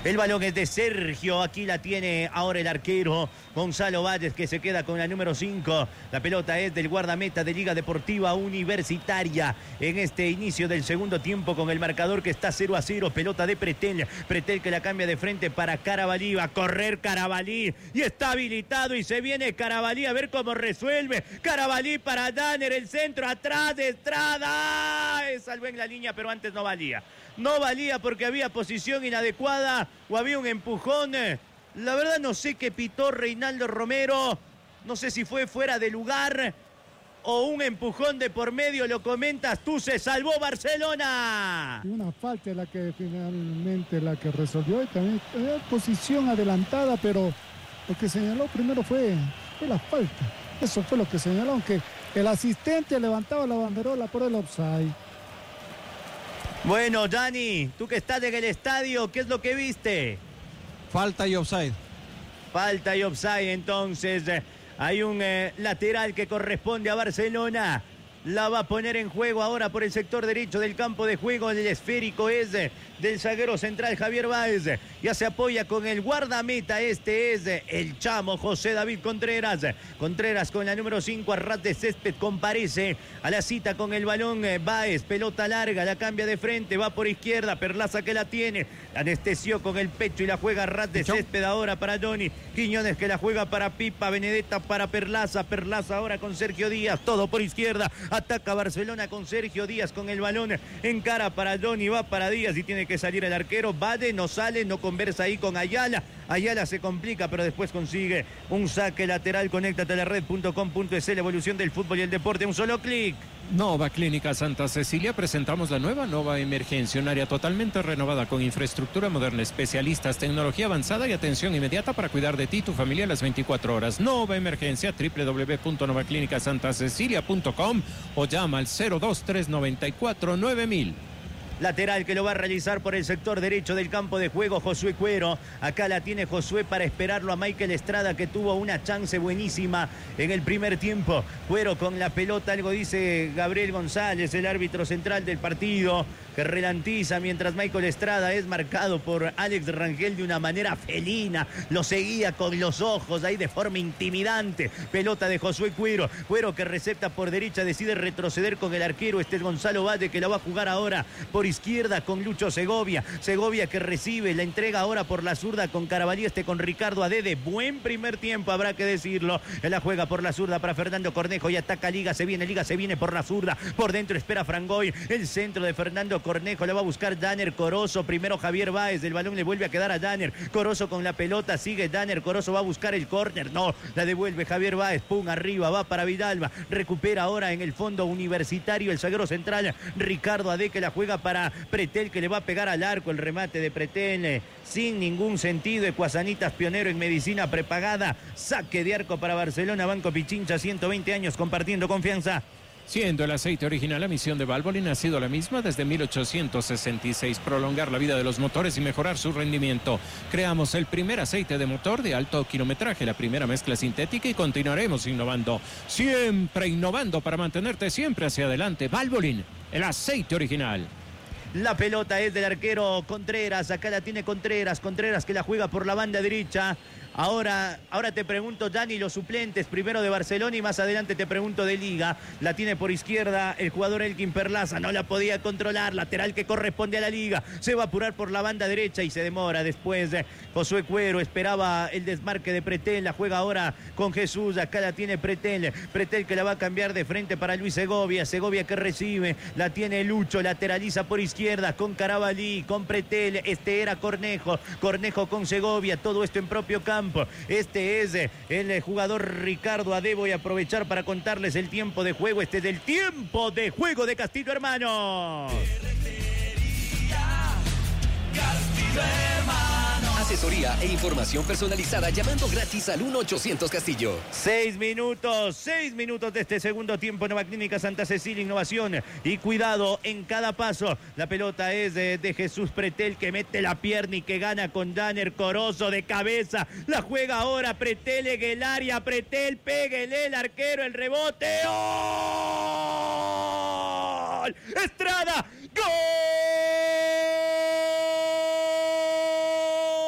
El balón es de Sergio. Aquí la tiene ahora el arquero Gonzalo Valles, que se queda con la número 5. La pelota es del guardameta de Liga Deportiva Universitaria en este inicio del segundo tiempo, con el marcador que está 0-0. Pelota de Pretel. Pretel que la cambia de frente para Carabalí. Va a correr Carabalí y está habilitado y se viene Carabalí a ver cómo resuelve. Carabalí para Danner, el centro atrás de Estrada. Salvó en la línea, pero antes no valía. No valía porque había posición inadecuada o había un empujón. La verdad no sé qué pitó Reinaldo Romero. No sé si fue fuera de lugar o un empujón de por medio. Lo comentas tú. Se salvó Barcelona. Y una falta la que finalmente la que resolvió. Y también posición adelantada, pero lo que señaló primero fue la falta. Eso fue lo que señaló, aunque el asistente levantaba la banderola por el offside. Bueno, Dani, tú que estás en el estadio, ¿qué es lo que viste? Falta y offside. Falta y offside, entonces. Hay un lateral que corresponde a Barcelona. La va a poner en juego ahora por el sector derecho del campo de juego. El esférico es del zaguero central Javier Báez. Ya se apoya con el guardameta. Este es el chamo José David Contreras. Contreras con la número 5 a ras de césped. Comparece a la cita con el balón. Báez, pelota larga, la cambia de frente. Va por izquierda. Perlaza que la tiene. La anestesió con el pecho y la juega a ras de césped ahora para Johnny. Quiñones que la juega para Pipa. Benedetta para Perlaza. Perlaza ahora con Sergio Díaz. Todo por izquierda. Ataca Barcelona con Sergio Díaz con el balón en cara para Johnny, va para Díaz y tiene que salir el arquero. Bade no sale, no conversa ahí con Ayala. Ayala se complica, pero después consigue un saque lateral. Conéctate a la red.com.es, la evolución del fútbol y el deporte, un solo clic. Nova Clínica Santa Cecilia, presentamos la nueva Nova Emergencia, un área totalmente renovada con infraestructura moderna, especialistas, tecnología avanzada y atención inmediata para cuidar de ti y tu familia a las 24 horas. Nova Emergencia, www.novaclínicasantacecilia.com o llama al 02394-9000. Lateral que lo va a realizar por el sector derecho del campo de juego Josué Cuero. Acá la tiene Josué para esperarlo a Michael Estrada, que tuvo una chance buenísima en el primer tiempo. Cuero con la pelota, algo dice Gabriel González, el árbitro central del partido, que relantiza mientras Michael Estrada es marcado por Alex Rangel de una manera felina. Lo seguía con los ojos ahí de forma intimidante. Pelota de Josué Cuero. Cuero que recepta por derecha, decide retroceder con el arquero. Este es Gonzalo Valle, que la va a jugar ahora por izquierda con Lucho Segovia. Segovia que recibe, la entrega ahora por la zurda con Carabalí, con Ricardo Adede. Buen primer tiempo, habrá que decirlo. La juega por la zurda para Fernando Cornejo y ataca Liga, se viene por la zurda. Por dentro espera Frangoy. El centro de Fernando Cornejo, la va a buscar Danner Corozo. Primero Javier Báez, el balón le vuelve a quedar a Danner. Corozo con la pelota, sigue Danner. Corozo va a buscar el córner. No, la devuelve Javier Báez. Pum, arriba, va para Vidalba. Recupera ahora en el fondo Universitario el zaguero central Ricardo Adede, que la juega para Pretel, que le va a pegar al arco. El remate de Pretel sin ningún sentido. Ecuasanitas pionero en medicina prepagada. Saque de arco para Barcelona. Banco Pichincha, 120 años compartiendo confianza. Siendo el aceite original, la misión de Valvoline ha sido la misma desde 1866, prolongar la vida de los motores y mejorar su rendimiento. Creamos el primer aceite de motor de alto kilometraje, la primera mezcla sintética, y continuaremos innovando, siempre innovando para mantenerte siempre hacia adelante. Valvoline, el aceite original. La pelota es del arquero Contreras, acá la tiene Contreras que la juega por la banda derecha. Ahora te pregunto, Dani, los suplentes, primero de Barcelona y más adelante te pregunto de Liga. La tiene por izquierda el jugador Elkin Perlaza, no la podía controlar, lateral que corresponde a la Liga. Se va a apurar por la banda derecha y se demora. Después Josué Cuero esperaba el desmarque de Pretel, la juega ahora con Jesús. Acá la tiene Pretel que la va a cambiar de frente para Luis Segovia. Segovia que recibe, la tiene Lucho, lateraliza por izquierda con Carabalí, con Pretel. Este era Cornejo con Segovia, todo esto en propio campo. Este es el jugador Ricardo Adede. Voy a aprovechar para contarles el tiempo de juego. Este es el tiempo de juego de Castillo Hermanos. Asesoría e información personalizada llamando gratis al 1-800 Castillo. 6 minutos de este segundo tiempo. Nova Clínica Santa Cecilia, innovación y cuidado en cada paso. La pelota es de Jesús Pretel, que mete la pierna y que gana con Danner Corozo de cabeza. La juega ahora Pretel en el área. Pretel, péguele el arquero, el rebote. ¡Gol! ¡Estrada! ¡Gol!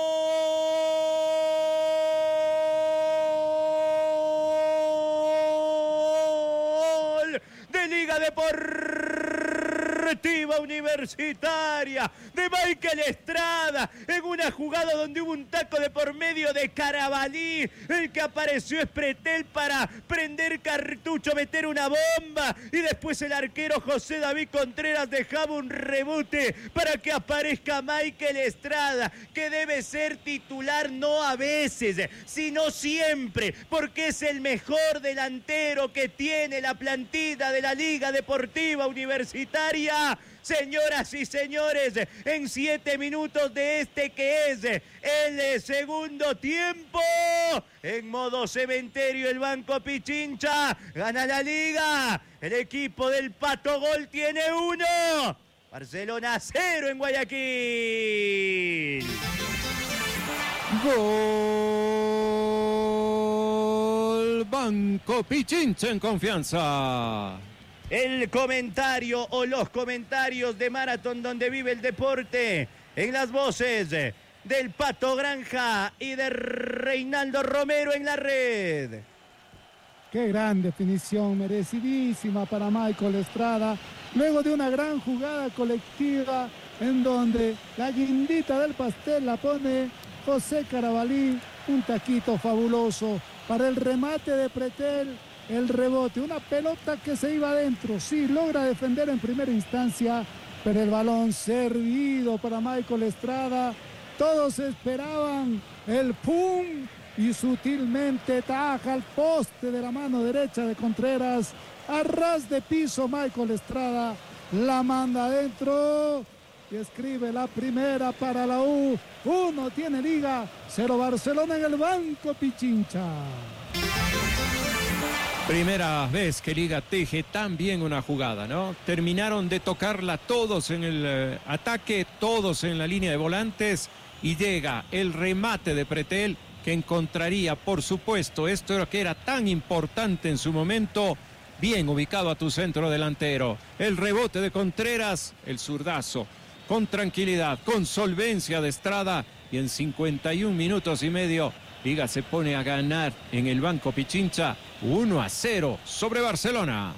gol de Liga Deportiva Universitaria de Michael Estrada en una jugada donde hubo un taco de por medio de Carabalí. El que apareció es Pretel para prender cartucho, meter una bomba, y después el arquero José David Contreras dejaba un rebote para que aparezca Michael Estrada, que debe ser titular no a veces, sino siempre, porque es el mejor delantero que tiene la plantilla de la Liga Deportiva Universitaria. Señoras y señores, en 7 minutos de este que es el segundo tiempo, en modo cementerio el Banco Pichincha gana la Liga. El equipo del Pato Gol tiene 1. Barcelona 0 en Guayaquil. Gol Banco Pichincha en confianza. El comentario o los comentarios de Maratón donde vive el deporte, en las voces del Pato Granja y de Reinaldo Romero en la red. Qué gran definición, merecidísima para Michael Estrada, luego de una gran jugada colectiva en donde la guindita del pastel la pone José Carabalí, un taquito fabuloso para el remate de Pretel. El rebote, una pelota que se iba adentro, sí, logra defender en primera instancia, pero el balón servido para Michael Estrada. Todos esperaban el pum y sutilmente taja al poste de la mano derecha de Contreras. A ras de piso Michael Estrada la manda adentro y escribe la primera para la U. 1 tiene Liga, 0 Barcelona en el Banco Pichincha. Primera vez que Liga teje tan bien una jugada, ¿no? Terminaron de tocarla todos en el ataque, todos en la línea de volantes, y llega el remate de Pretel, que encontraría, por supuesto, esto que era tan importante en su momento, bien ubicado a tu centro delantero. El rebote de Contreras, el zurdazo, con tranquilidad, con solvencia de Estrada, y en 51 minutos y medio, Liga se pone a ganar en el Banco Pichincha 1-0 sobre Barcelona.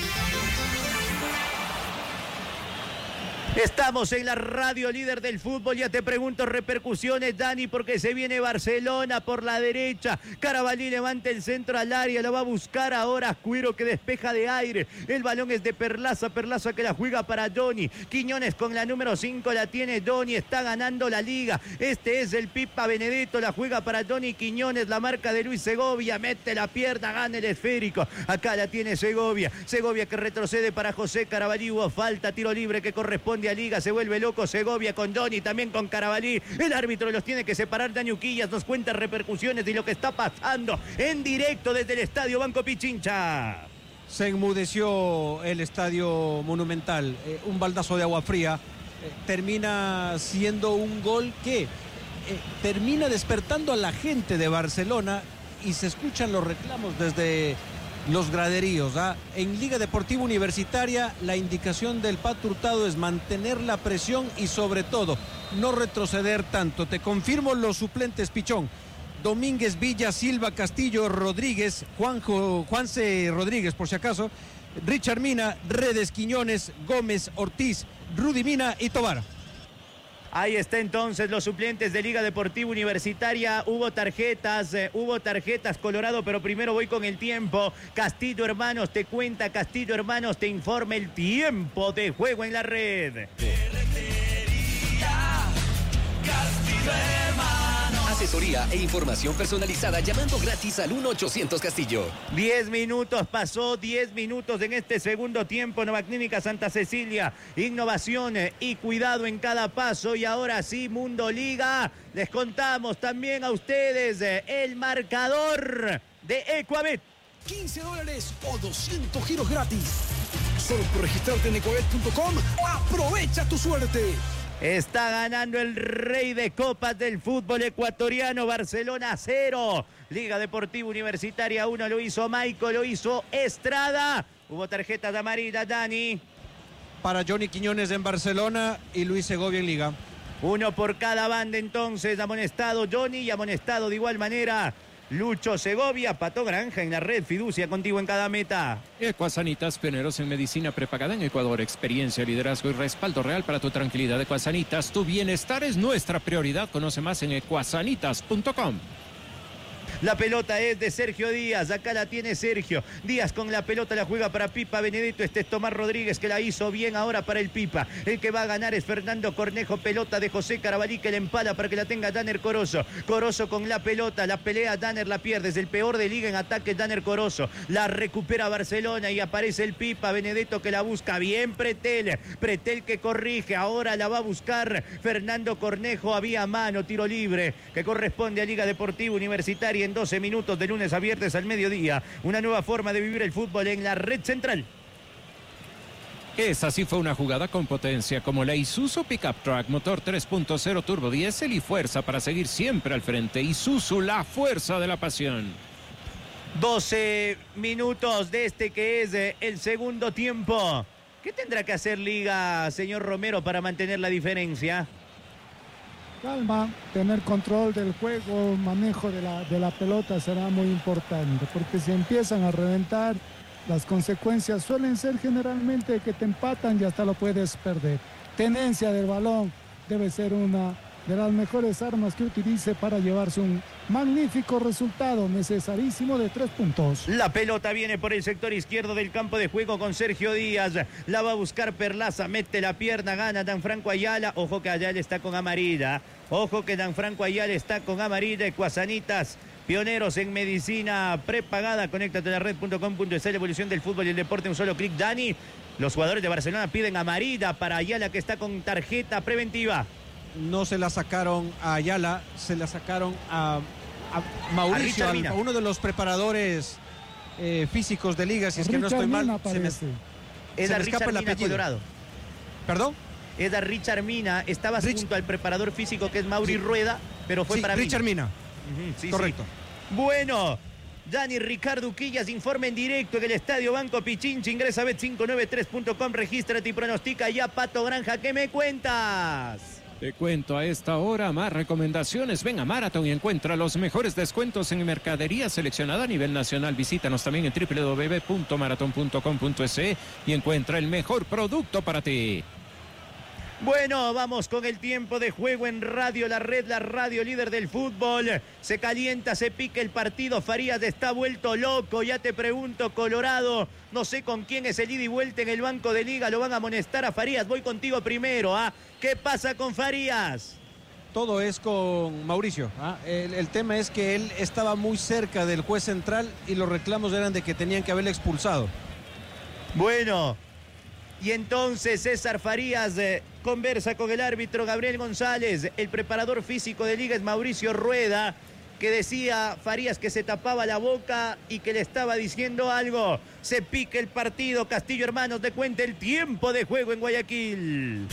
Estamos en la radio líder del fútbol. Ya te pregunto repercusiones, Dani, porque se viene Barcelona por la derecha. Carabalí levanta el centro al área, lo va a buscar ahora Cuiro, que despeja de aire. El balón es de Perlaza que la juega para Johnny. Quiñones con la número 5 la tiene Johnny, está ganando la Liga. Este es el Pipa Benedetto, la juega para Johnny Quiñones, la marca de Luis Segovia, mete la pierna, gana el esférico. Acá la tiene Segovia que retrocede para José Carabalí. Hubo falta, tiro libre que corresponde a Liga. Se vuelve loco Segovia con Johnny, también con Carabalí. El árbitro los tiene que separar. Dani Uquillas nos cuenta repercusiones de lo que está pasando en directo desde el estadio Banco Pichincha. Se enmudeció el estadio Monumental, un baldazo de agua fría. Termina siendo un gol que termina despertando a la gente de Barcelona, y se escuchan los reclamos desde los graderíos. En Liga Deportiva Universitaria la indicación del Pato Hurtado es mantener la presión y sobre todo no retroceder tanto. Te confirmo los suplentes, Pichón: Domínguez, Villa, Silva, Castillo, Rodríguez, Juanse Rodríguez por si acaso, Richard Mina, Redes, Quiñones, Gómez, Ortiz, Rudy Mina y Tobar. Ahí está entonces los suplentes de Liga Deportiva Universitaria. Hubo tarjetas, Colorado, pero primero voy con el tiempo. Castillo Hermanos te cuenta, Castillo Hermanos te informa el tiempo de juego en la red. Asesoría e información personalizada llamando gratis al 1-800 Castillo. 10 minutos pasó, 10 minutos en este segundo tiempo. Nova Clínica Santa Cecilia, innovación y cuidado en cada paso. Y ahora sí, Mundo Liga, les contamos también a ustedes el marcador de Ecuabet. $15 o 200 giros gratis. Solo por registrarte en ecuabet.com, aprovecha tu suerte. Está ganando el rey de copas del fútbol ecuatoriano, Barcelona 0. Liga Deportiva Universitaria 1, lo hizo Maico, lo hizo Estrada. Hubo tarjetas de amarilla, Dani. Para Johnny Quiñones en Barcelona y Luis Segovia en Liga. Uno por cada banda entonces, amonestado Johnny y amonestado de igual manera Lucho Segovia, Pato Granja en la red, fiducia contigo en cada meta. Ecuasanitas, pioneros en medicina prepagada en Ecuador, experiencia, liderazgo y respaldo real para tu tranquilidad. Ecuasanitas, tu bienestar es nuestra prioridad. Conoce más en ecuasanitas.com. La pelota es de Sergio Díaz, acá la tiene Sergio. Díaz con la pelota la juega para Pipa Benedetto, este es Tomás Rodríguez que la hizo bien ahora para el Pipa. El que va a ganar es Fernando Cornejo, pelota de José Carabalí que la empala para que la tenga Danner Corozo. Corozo con la pelota, la pelea Danner, la pierde, es el peor de liga en ataque Danner Corozo. La recupera Barcelona y aparece el Pipa Benedetto que la busca bien Pretel. Pretel que corrige, ahora la va a buscar Fernando Cornejo, había mano, tiro libre que corresponde a Liga Deportiva Universitaria en 12 minutos de lunes a viernes al mediodía. Una nueva forma de vivir el fútbol en la red central. Esa sí fue una jugada con potencia, como la Isuzu Pickup Truck, motor 3.0 turbo diésel y fuerza para seguir siempre al frente. Isuzu, la fuerza de la pasión. 12 minutos de este que es el segundo tiempo. ¿Qué tendrá que hacer Liga, señor Romero, para mantener la diferencia? Calma, tener control del juego, manejo de la pelota será muy importante, porque si empiezan a reventar, las consecuencias suelen ser generalmente que te empatan y hasta lo puedes perder. Tenencia del balón debe ser una de las mejores armas que utilice para llevarse un magnífico resultado, necesarísimo de 3 puntos. La pelota viene por el sector izquierdo del campo de juego con Sergio Díaz. La va a buscar Perlaza, mete la pierna, gana Danfranco Ayala. Ojo que Ayala está con amarilla. Ojo que Danfranco Ayala está con amarilla. Ecuasanitas, pioneros en medicina prepagada. Conéctate a la red.com.es, la evolución del fútbol y el deporte. Un solo clic, Dani. Los jugadores de Barcelona piden amarilla para Ayala que está con tarjeta preventiva. No se la sacaron a Ayala, se la sacaron a Mauricio, a uno de los preparadores físicos de Liga, si es que no estoy mal. Es a Richard Mina Colorado. ¿Perdón? Es a Richard Mina, estaba junto al preparador físico que es Mauri Rueda, pero fue para Richard Mina. Sí, correcto. Sí. Bueno, Dani Ricardo Uquillas informa en directo en el Estadio Banco Pichincha. Ingresa a bet593.com, regístrate y pronostica ya. Pato Granja, ¿qué me cuentas? Te cuento a esta hora más recomendaciones. Ven a Marathon y encuentra los mejores descuentos en mercadería seleccionada a nivel nacional. Visítanos también en www.marathon.com.es y encuentra el mejor producto para ti. Bueno, vamos con el tiempo de juego en Radio La Red, la radio líder del fútbol. Se calienta, se pica el partido. Farías está vuelto loco. Ya te pregunto, Colorado, no sé con quién es el ida y vuelta en el banco de Liga. Lo van a amonestar a Farías. Voy contigo primero. ¿Qué pasa con Farías? Todo es con Mauricio. El tema es que él estaba muy cerca del juez central y los reclamos eran de que tenían que haberle expulsado. Bueno, y entonces César Farías conversa con el árbitro Gabriel González. El preparador físico de Liga es Mauricio Rueda, que decía Farías que se tapaba la boca y que le estaba diciendo algo. Se pica el partido. Castillo Hermanos, te cuenta el tiempo de juego en Guayaquil.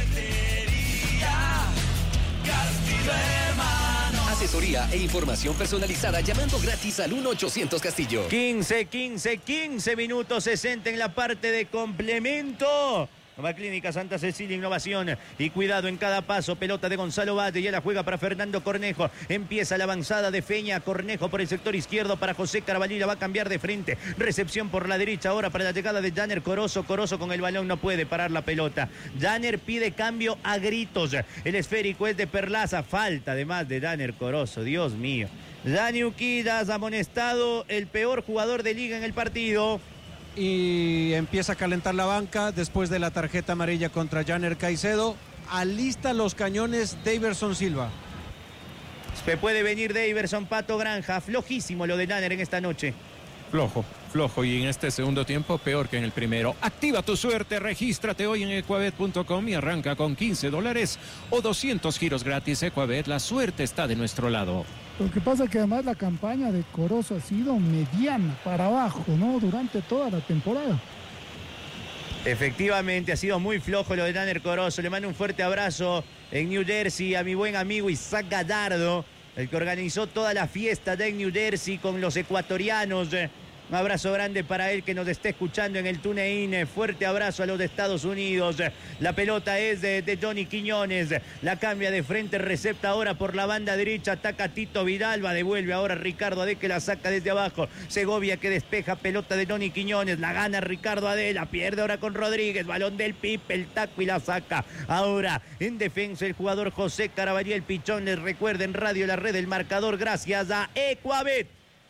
Asesoría e información personalizada llamando gratis al 1-800 Castillo. 15 minutos 60 en la parte de complemento. Nueva Clínica Santa Cecilia, innovación y cuidado en cada paso. Pelota de Gonzalo Valle, ya la juega para Fernando Cornejo. Empieza la avanzada de Feña. Cornejo por el sector izquierdo para José Carabalí, la va a cambiar de frente. Recepción por la derecha ahora para la llegada de Danner Corozo. Corozo con el balón no puede parar la pelota. Danner pide cambio a gritos. El esférico es de Perlaza. Falta además de Danner Corozo. Dios mío. Dani Uquillas amonestado, el peor jugador de Liga en el partido. Y empieza a calentar la banca después de la tarjeta amarilla contra Janner Caicedo. Alista los cañones Daverson Silva. Se puede venir Daverson, Pato Granja. Flojísimo lo de Janner en esta noche. Flojo y en este segundo tiempo peor que en el primero. Activa tu suerte, regístrate hoy en ecuabet.com y arranca con $15 o 200 giros gratis. Ecuabet, la suerte está de nuestro lado. Lo que pasa es que además la campaña de Corozo ha sido mediana para abajo, ¿no? Durante toda la temporada. Efectivamente, ha sido muy flojo lo de Danner Corozo. Le mando un fuerte abrazo en New Jersey a mi buen amigo Isaac Gallardo, el que organizó toda la fiesta de New Jersey con los ecuatorianos. Un abrazo grande para él que nos esté escuchando en el TuneIn. Fuerte abrazo a los de Estados Unidos. La pelota es de Johnny Quiñones. La cambia de frente, recepta ahora por la banda derecha. Ataca Tito Vidalba, devuelve ahora Ricardo Adé que la saca desde abajo. Segovia que despeja, pelota de Johnny Quiñones. La gana Ricardo Adé, la pierde ahora con Rodríguez. Balón del Pipe, el taco y la saca. Ahora en defensa el jugador José Carabalí, el pichón. Les recuerden, Radio La Red, el marcador gracias a Ecuabet.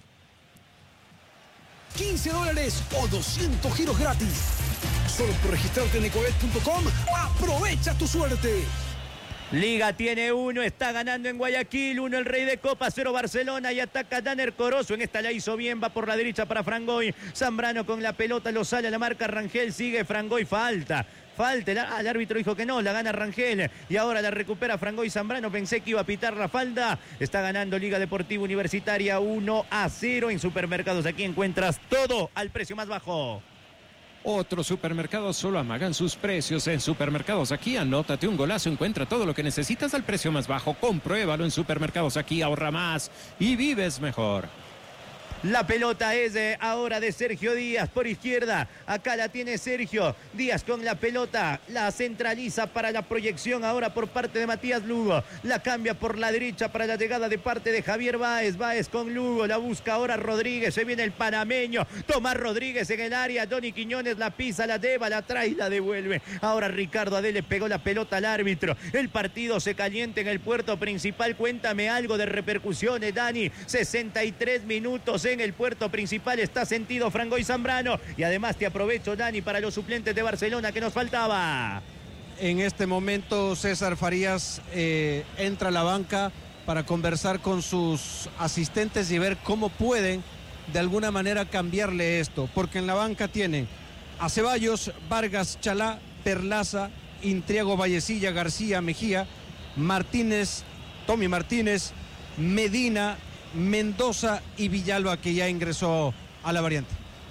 $15 o 200 giros gratis. Solo por registrarte en ecuabet.com, aprovecha tu suerte. Liga tiene 1, está ganando en Guayaquil, 1 el Rey de Copa, 0 Barcelona y ataca Danner Corozo. En esta la hizo bien, va por la derecha para Frangoy. Zambrano con la pelota, lo sale a la marca Rangel, sigue Frangoy, falta, el árbitro dijo que no, la gana Rangel y ahora la recupera Frangoy Zambrano. Pensé que iba a pitar la falta. Está ganando Liga Deportiva Universitaria 1-0. En Supermercados aquí encuentras todo al precio más bajo. Otros supermercados solo amagan sus precios. En Supermercados Aquí, anótate un golazo, encuentra todo lo que necesitas al precio más bajo. Compruébalo en Supermercados Aquí, ahorra más y vives mejor. La pelota es ahora de Sergio Díaz por izquierda. Acá la tiene Sergio Díaz con la pelota. La centraliza para la proyección ahora por parte de Matías Lugo. La cambia por la derecha para la llegada de parte de Javier Báez. Báez con Lugo. La busca ahora Rodríguez. Se viene el panameño. Tomás Rodríguez en el área. Johnny Quiñones la pisa, la lleva, la trae y la devuelve. Ahora Ricardo Adé le pegó la pelota al árbitro. El partido se calienta en el puerto principal. Cuéntame algo de repercusiones, Dani. 63 minutos en el puerto principal, está sentido Frangoy Zambrano y además te aprovecho, Dani, para los suplentes de Barcelona que nos faltaba. En este momento César Farías entra a la banca para conversar con sus asistentes y ver cómo pueden de alguna manera cambiarle esto, porque en la banca tienen a Ceballos, Vargas, Chalá, Perlaza, Intriago, Vallecilla, García, Mejía, Martínez, Tommy Martínez, Medina, Mendoza y Villalba, que ya ingresó a la variante.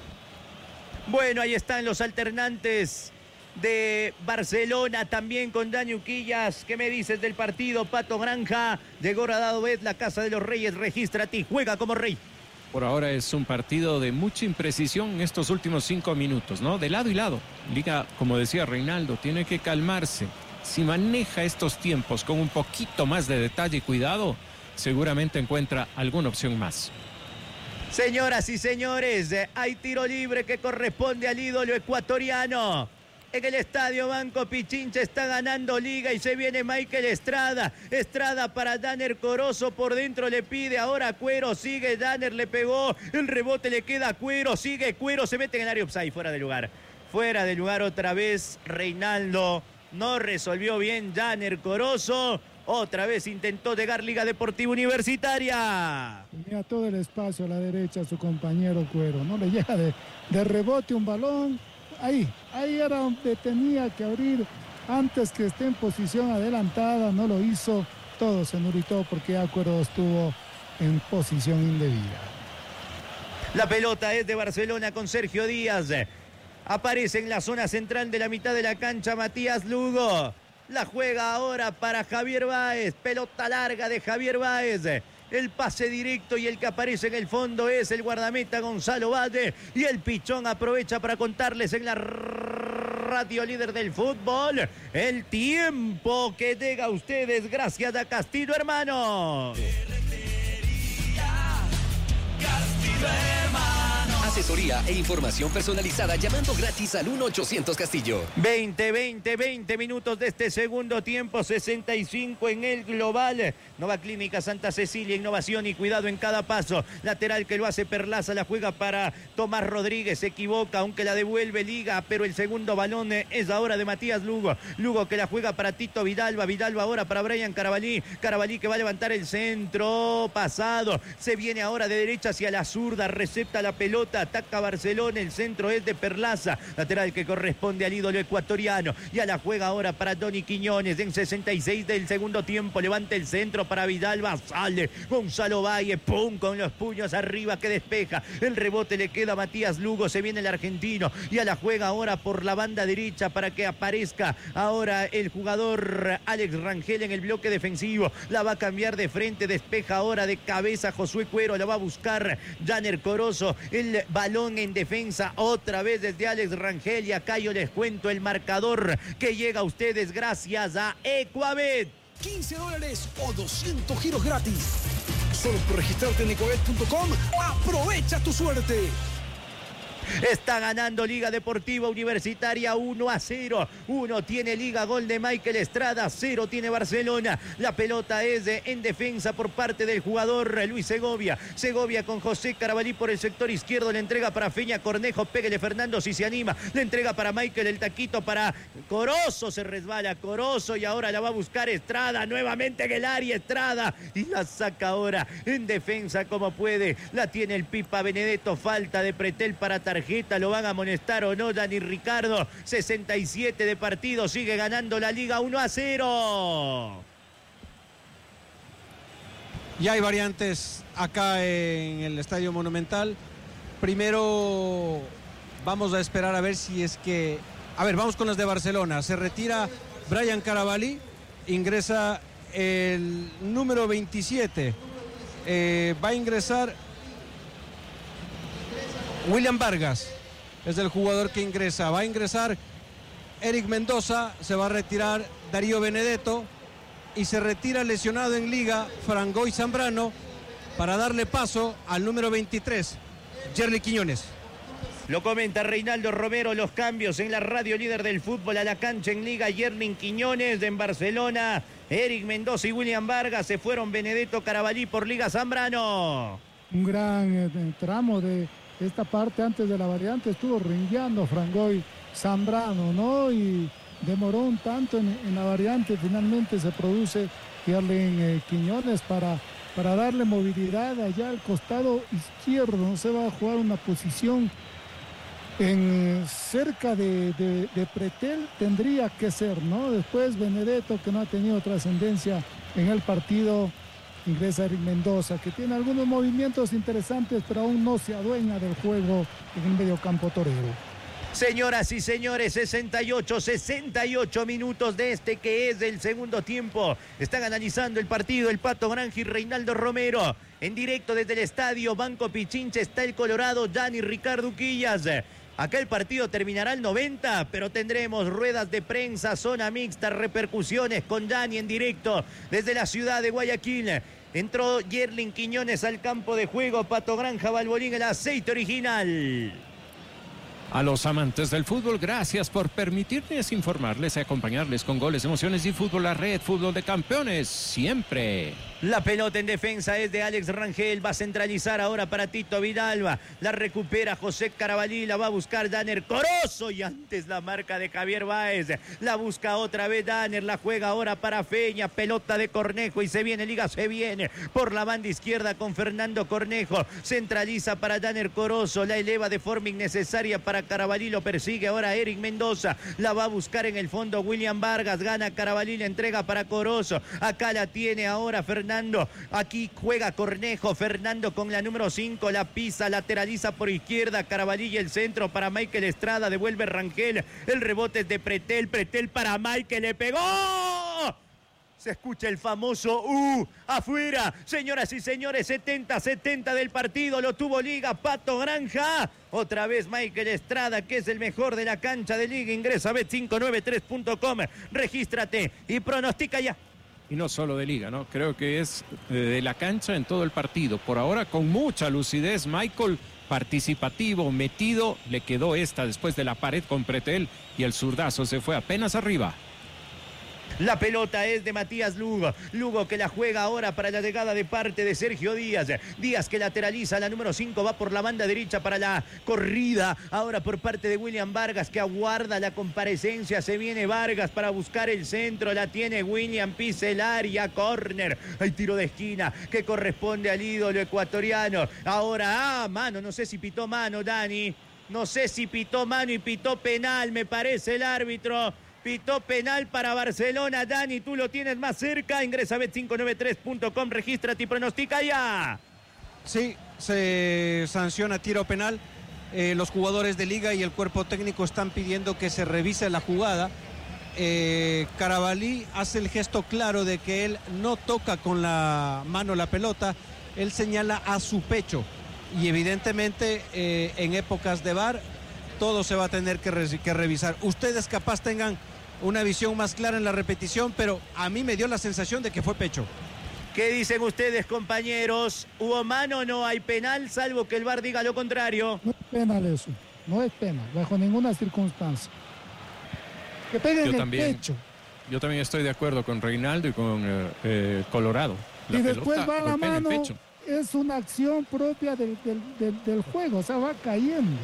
Bueno, ahí están los alternantes de Barcelona, también con Dani Uquillas. ¿Qué me dices del partido, Pato Granja? Llegó Radado Bet, la Casa de los Reyes, regístrate, juega como rey. Por ahora es un partido de mucha imprecisión en estos últimos 5 minutos, ¿no? De lado y lado. Liga, como decía Reinaldo, tiene que calmarse. Si maneja estos tiempos con un poquito más de detalle y cuidado, seguramente encuentra alguna opción más. Señoras y señores, hay tiro libre que corresponde al ídolo ecuatoriano. En el Estadio Banco Pichincha está ganando Liga y se viene Michael Estrada. Estrada para Danner Corozo, por dentro le pide ahora a Cuero, sigue Danner, le pegó, el rebote le queda a Cuero, sigue Cuero, se mete en el área offside, fuera de lugar. Fuera de lugar otra vez Reinaldo, no resolvió bien Danner Corozo. Otra vez intentó llegar Liga Deportiva Universitaria. Tenía todo el espacio a la derecha su compañero Cuero. No le llega de rebote un balón. Ahí era donde tenía que abrir antes que esté en posición adelantada. No lo hizo. Todo se nuritó porque ya Cuero estuvo en posición indebida. La pelota es de Barcelona con Sergio Díaz. Aparece en la zona central de la mitad de la cancha Matías Lugo. La juega ahora para Javier Báez. Pelota larga de Javier Báez. El pase directo y el que aparece en el fondo es el guardameta Gonzalo Valle. Y el pichón aprovecha para contarles en la radio líder del fútbol el tiempo que llega a ustedes gracias a Castillo Hermanos. Asesoría e información personalizada llamando gratis al 1-800 Castillo. 20 minutos de este segundo tiempo, 65 en el global. Nova Clínica Santa Cecilia, innovación y cuidado en cada paso. Lateral que lo hace Perlaza, la juega para Tomás Rodríguez, se equivoca, aunque la devuelve Liga, pero el segundo balón es ahora de Matías Lugo. Lugo que la juega para Tito Vidalba, Vidalba ahora para Brian Carabalí. Carabalí que va a levantar el centro, pasado. Se viene ahora de derecha hacia la zurda, recepta la pelota, ataca Barcelona, el centro es de Perlaza, lateral que corresponde al ídolo ecuatoriano. Ya la juega ahora para Johnny Quiñones en 66 del segundo tiempo, levanta el centro para Vidalba, sale Gonzalo Valle, pum, con los puños arriba que despeja, el rebote le queda a Matías Lugo, se viene el argentino, ya la juega ahora por la banda derecha para que aparezca ahora el jugador Alex Rangel en el bloque defensivo, la va a cambiar de frente, despeja ahora de cabeza Josué Cuero, la va a buscar Danner Corozo, el balón en defensa otra vez desde Alex Rangel, y acá yo les cuento el marcador que llega a ustedes gracias a Ecuabet. $15 o 200 giros gratis. Solo por registrarte en ecuabet.com, aprovecha tu suerte. Está ganando Liga Deportiva Universitaria 1-0. 1 tiene Liga, gol de Michael Estrada, 0 tiene Barcelona. La pelota es en defensa por parte del jugador Luis Segovia. Segovia con José Carabalí por el sector izquierdo, le entrega para Feña Cornejo, pégale Fernando si se anima, le entrega para Michael, el taquito para Corozo, se resbala Corozo y ahora la va a buscar Estrada, nuevamente en el área Estrada y la saca ahora en defensa como puede. La tiene el Pipa Benedetto, falta de Pretel para tarjeta, lo van a amonestar o no, Dani Ricardo. 67 de partido, sigue ganando la Liga 1-0. Ya hay variantes acá en el Estadio Monumental. Primero vamos a esperar a ver si es que... A ver, vamos con las de Barcelona. Se retira Brian Carabalí, ingresa el número 27. Va a ingresar William Vargas, es el jugador que ingresa. Va a ingresar Eric Mendoza, se va a retirar Darío Benedetto y se retira lesionado en Liga Frangoy Zambrano para darle paso al número 23, Yerli Quiñones. Lo comenta Reinaldo Romero, los cambios en la radio líder del fútbol. A la cancha en Liga, Yerlin Quiñones en Barcelona, Eric Mendoza y William Vargas. Se fueron Benedetto, Carabalí por Liga Zambrano. Un gran tramo de esta parte antes de la variante, estuvo ringueando Frangoy Zambrano, ¿no? Y demoró un tanto en la variante, finalmente se produce Yerlin Quiñones para darle movilidad allá al costado izquierdo. No se va a jugar una posición cerca de Pretel, tendría que ser, ¿no? Después Benedetto, que no ha tenido trascendencia en el partido, ingresa Eric Mendoza, que tiene algunos movimientos interesantes, pero aún no se adueña del juego en el mediocampo torero. Señoras y señores, 68 minutos de este que es el segundo tiempo. Están analizando el partido el Pato Granja y Reinaldo Romero. En directo desde el estadio Banco Pichincha está el Colorado Dani Ricardo Uquillas. Acá el partido terminará al 90, pero tendremos ruedas de prensa, zona mixta, repercusiones con Dani en directo desde la ciudad de Guayaquil. Entró Yerlin Quiñones al campo de juego. Pato Granja, Balbolín, el aceite original. A los amantes del fútbol, gracias por permitirles informarles y acompañarles con goles, emociones y fútbol. La red, fútbol de campeones, siempre. La pelota en defensa es de Alex Rangel. Va a centralizar ahora para Tito Vidalba. La recupera José Carabalí. La va a buscar Danner Corozo. Y antes la marca de Javier Báez. La busca otra vez Danner. La juega ahora para Feña. Pelota de Cornejo. Y se viene Liga, se viene por la banda izquierda con Fernando Cornejo. Centraliza para Danner Corozo. La eleva de forma innecesaria para Carabalí. Lo persigue ahora Eric Mendoza. La va a buscar en el fondo William Vargas. Gana Carabalí. La entrega para Corozo. Acá la tiene ahora Fernando. Aquí juega Cornejo. Fernando con la número 5. La pisa, lateraliza por izquierda. Carabalí y el centro para Michael Estrada. Devuelve Rangel. El rebote es de Pretel. Pretel para Michael. Le pegó. Se escucha el famoso afuera. Señoras y señores, 70 del partido. Lo tuvo Liga, Pato Granja. Otra vez Michael Estrada, que es el mejor de la cancha de Liga. Ingresa a bet593.com. Regístrate y pronostica ya. Y no solo de Liga, ¿no? Creo que es de la cancha en todo el partido. Por ahora con mucha lucidez, Michael, participativo, metido. Le quedó esta después de la pared con Pretel y el zurdazo se fue apenas arriba. La pelota es de Matías Lugo. Lugo que la juega ahora para la llegada de parte de Sergio Díaz. Díaz que lateraliza, la número 5 va por la banda derecha para la corrida. Ahora por parte de William Vargas, que aguarda la comparecencia. Se viene Vargas para buscar el centro. La tiene William, pisa el área, córner. Hay tiro de esquina que corresponde al ídolo ecuatoriano. Ahora, mano, no sé si pitó mano, Dani. No sé si pitó mano y pitó penal, me parece el árbitro. Pitó penal para Barcelona. Dani, tú lo tienes más cerca. Ingresa a bet593.com, regístrate y pronostica ya. Sí, se sanciona tiro penal. Los jugadores de Liga y el cuerpo técnico están pidiendo que se revise la jugada. Carabalí hace el gesto claro de que él no toca con la mano la pelota. Él señala a su pecho. y evidentemente en épocas de VAR todo se va a tener que revisar. Ustedes capaz tengan una visión más clara en la repetición, pero a mí me dio la sensación de que fue pecho. ¿Qué dicen ustedes, compañeros? ¿Hubo mano o no hay penal, salvo que el VAR diga lo contrario? No es penal eso, no es penal, bajo ninguna circunstancia. Que peguen el pecho. Yo también estoy de acuerdo con Reinaldo y con Colorado. Y después va la mano, es una acción propia del juego, o sea, va cayendo.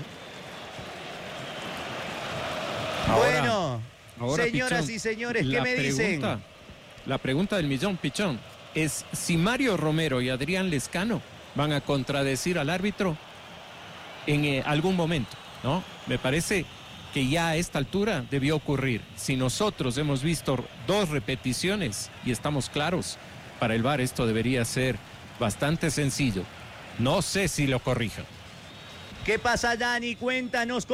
Ahora, señoras Pichón, y señores, ¿qué me dicen? La pregunta del millón, Pichón, es si Mario Romero y Adrián Lezcano van a contradecir al árbitro en algún momento, ¿no? Me parece que ya a esta altura debió ocurrir. Si nosotros hemos visto 2 repeticiones y estamos claros, para el VAR esto debería ser bastante sencillo. No sé si lo corrijan. ¿Qué pasa, Dani? Cuéntanos.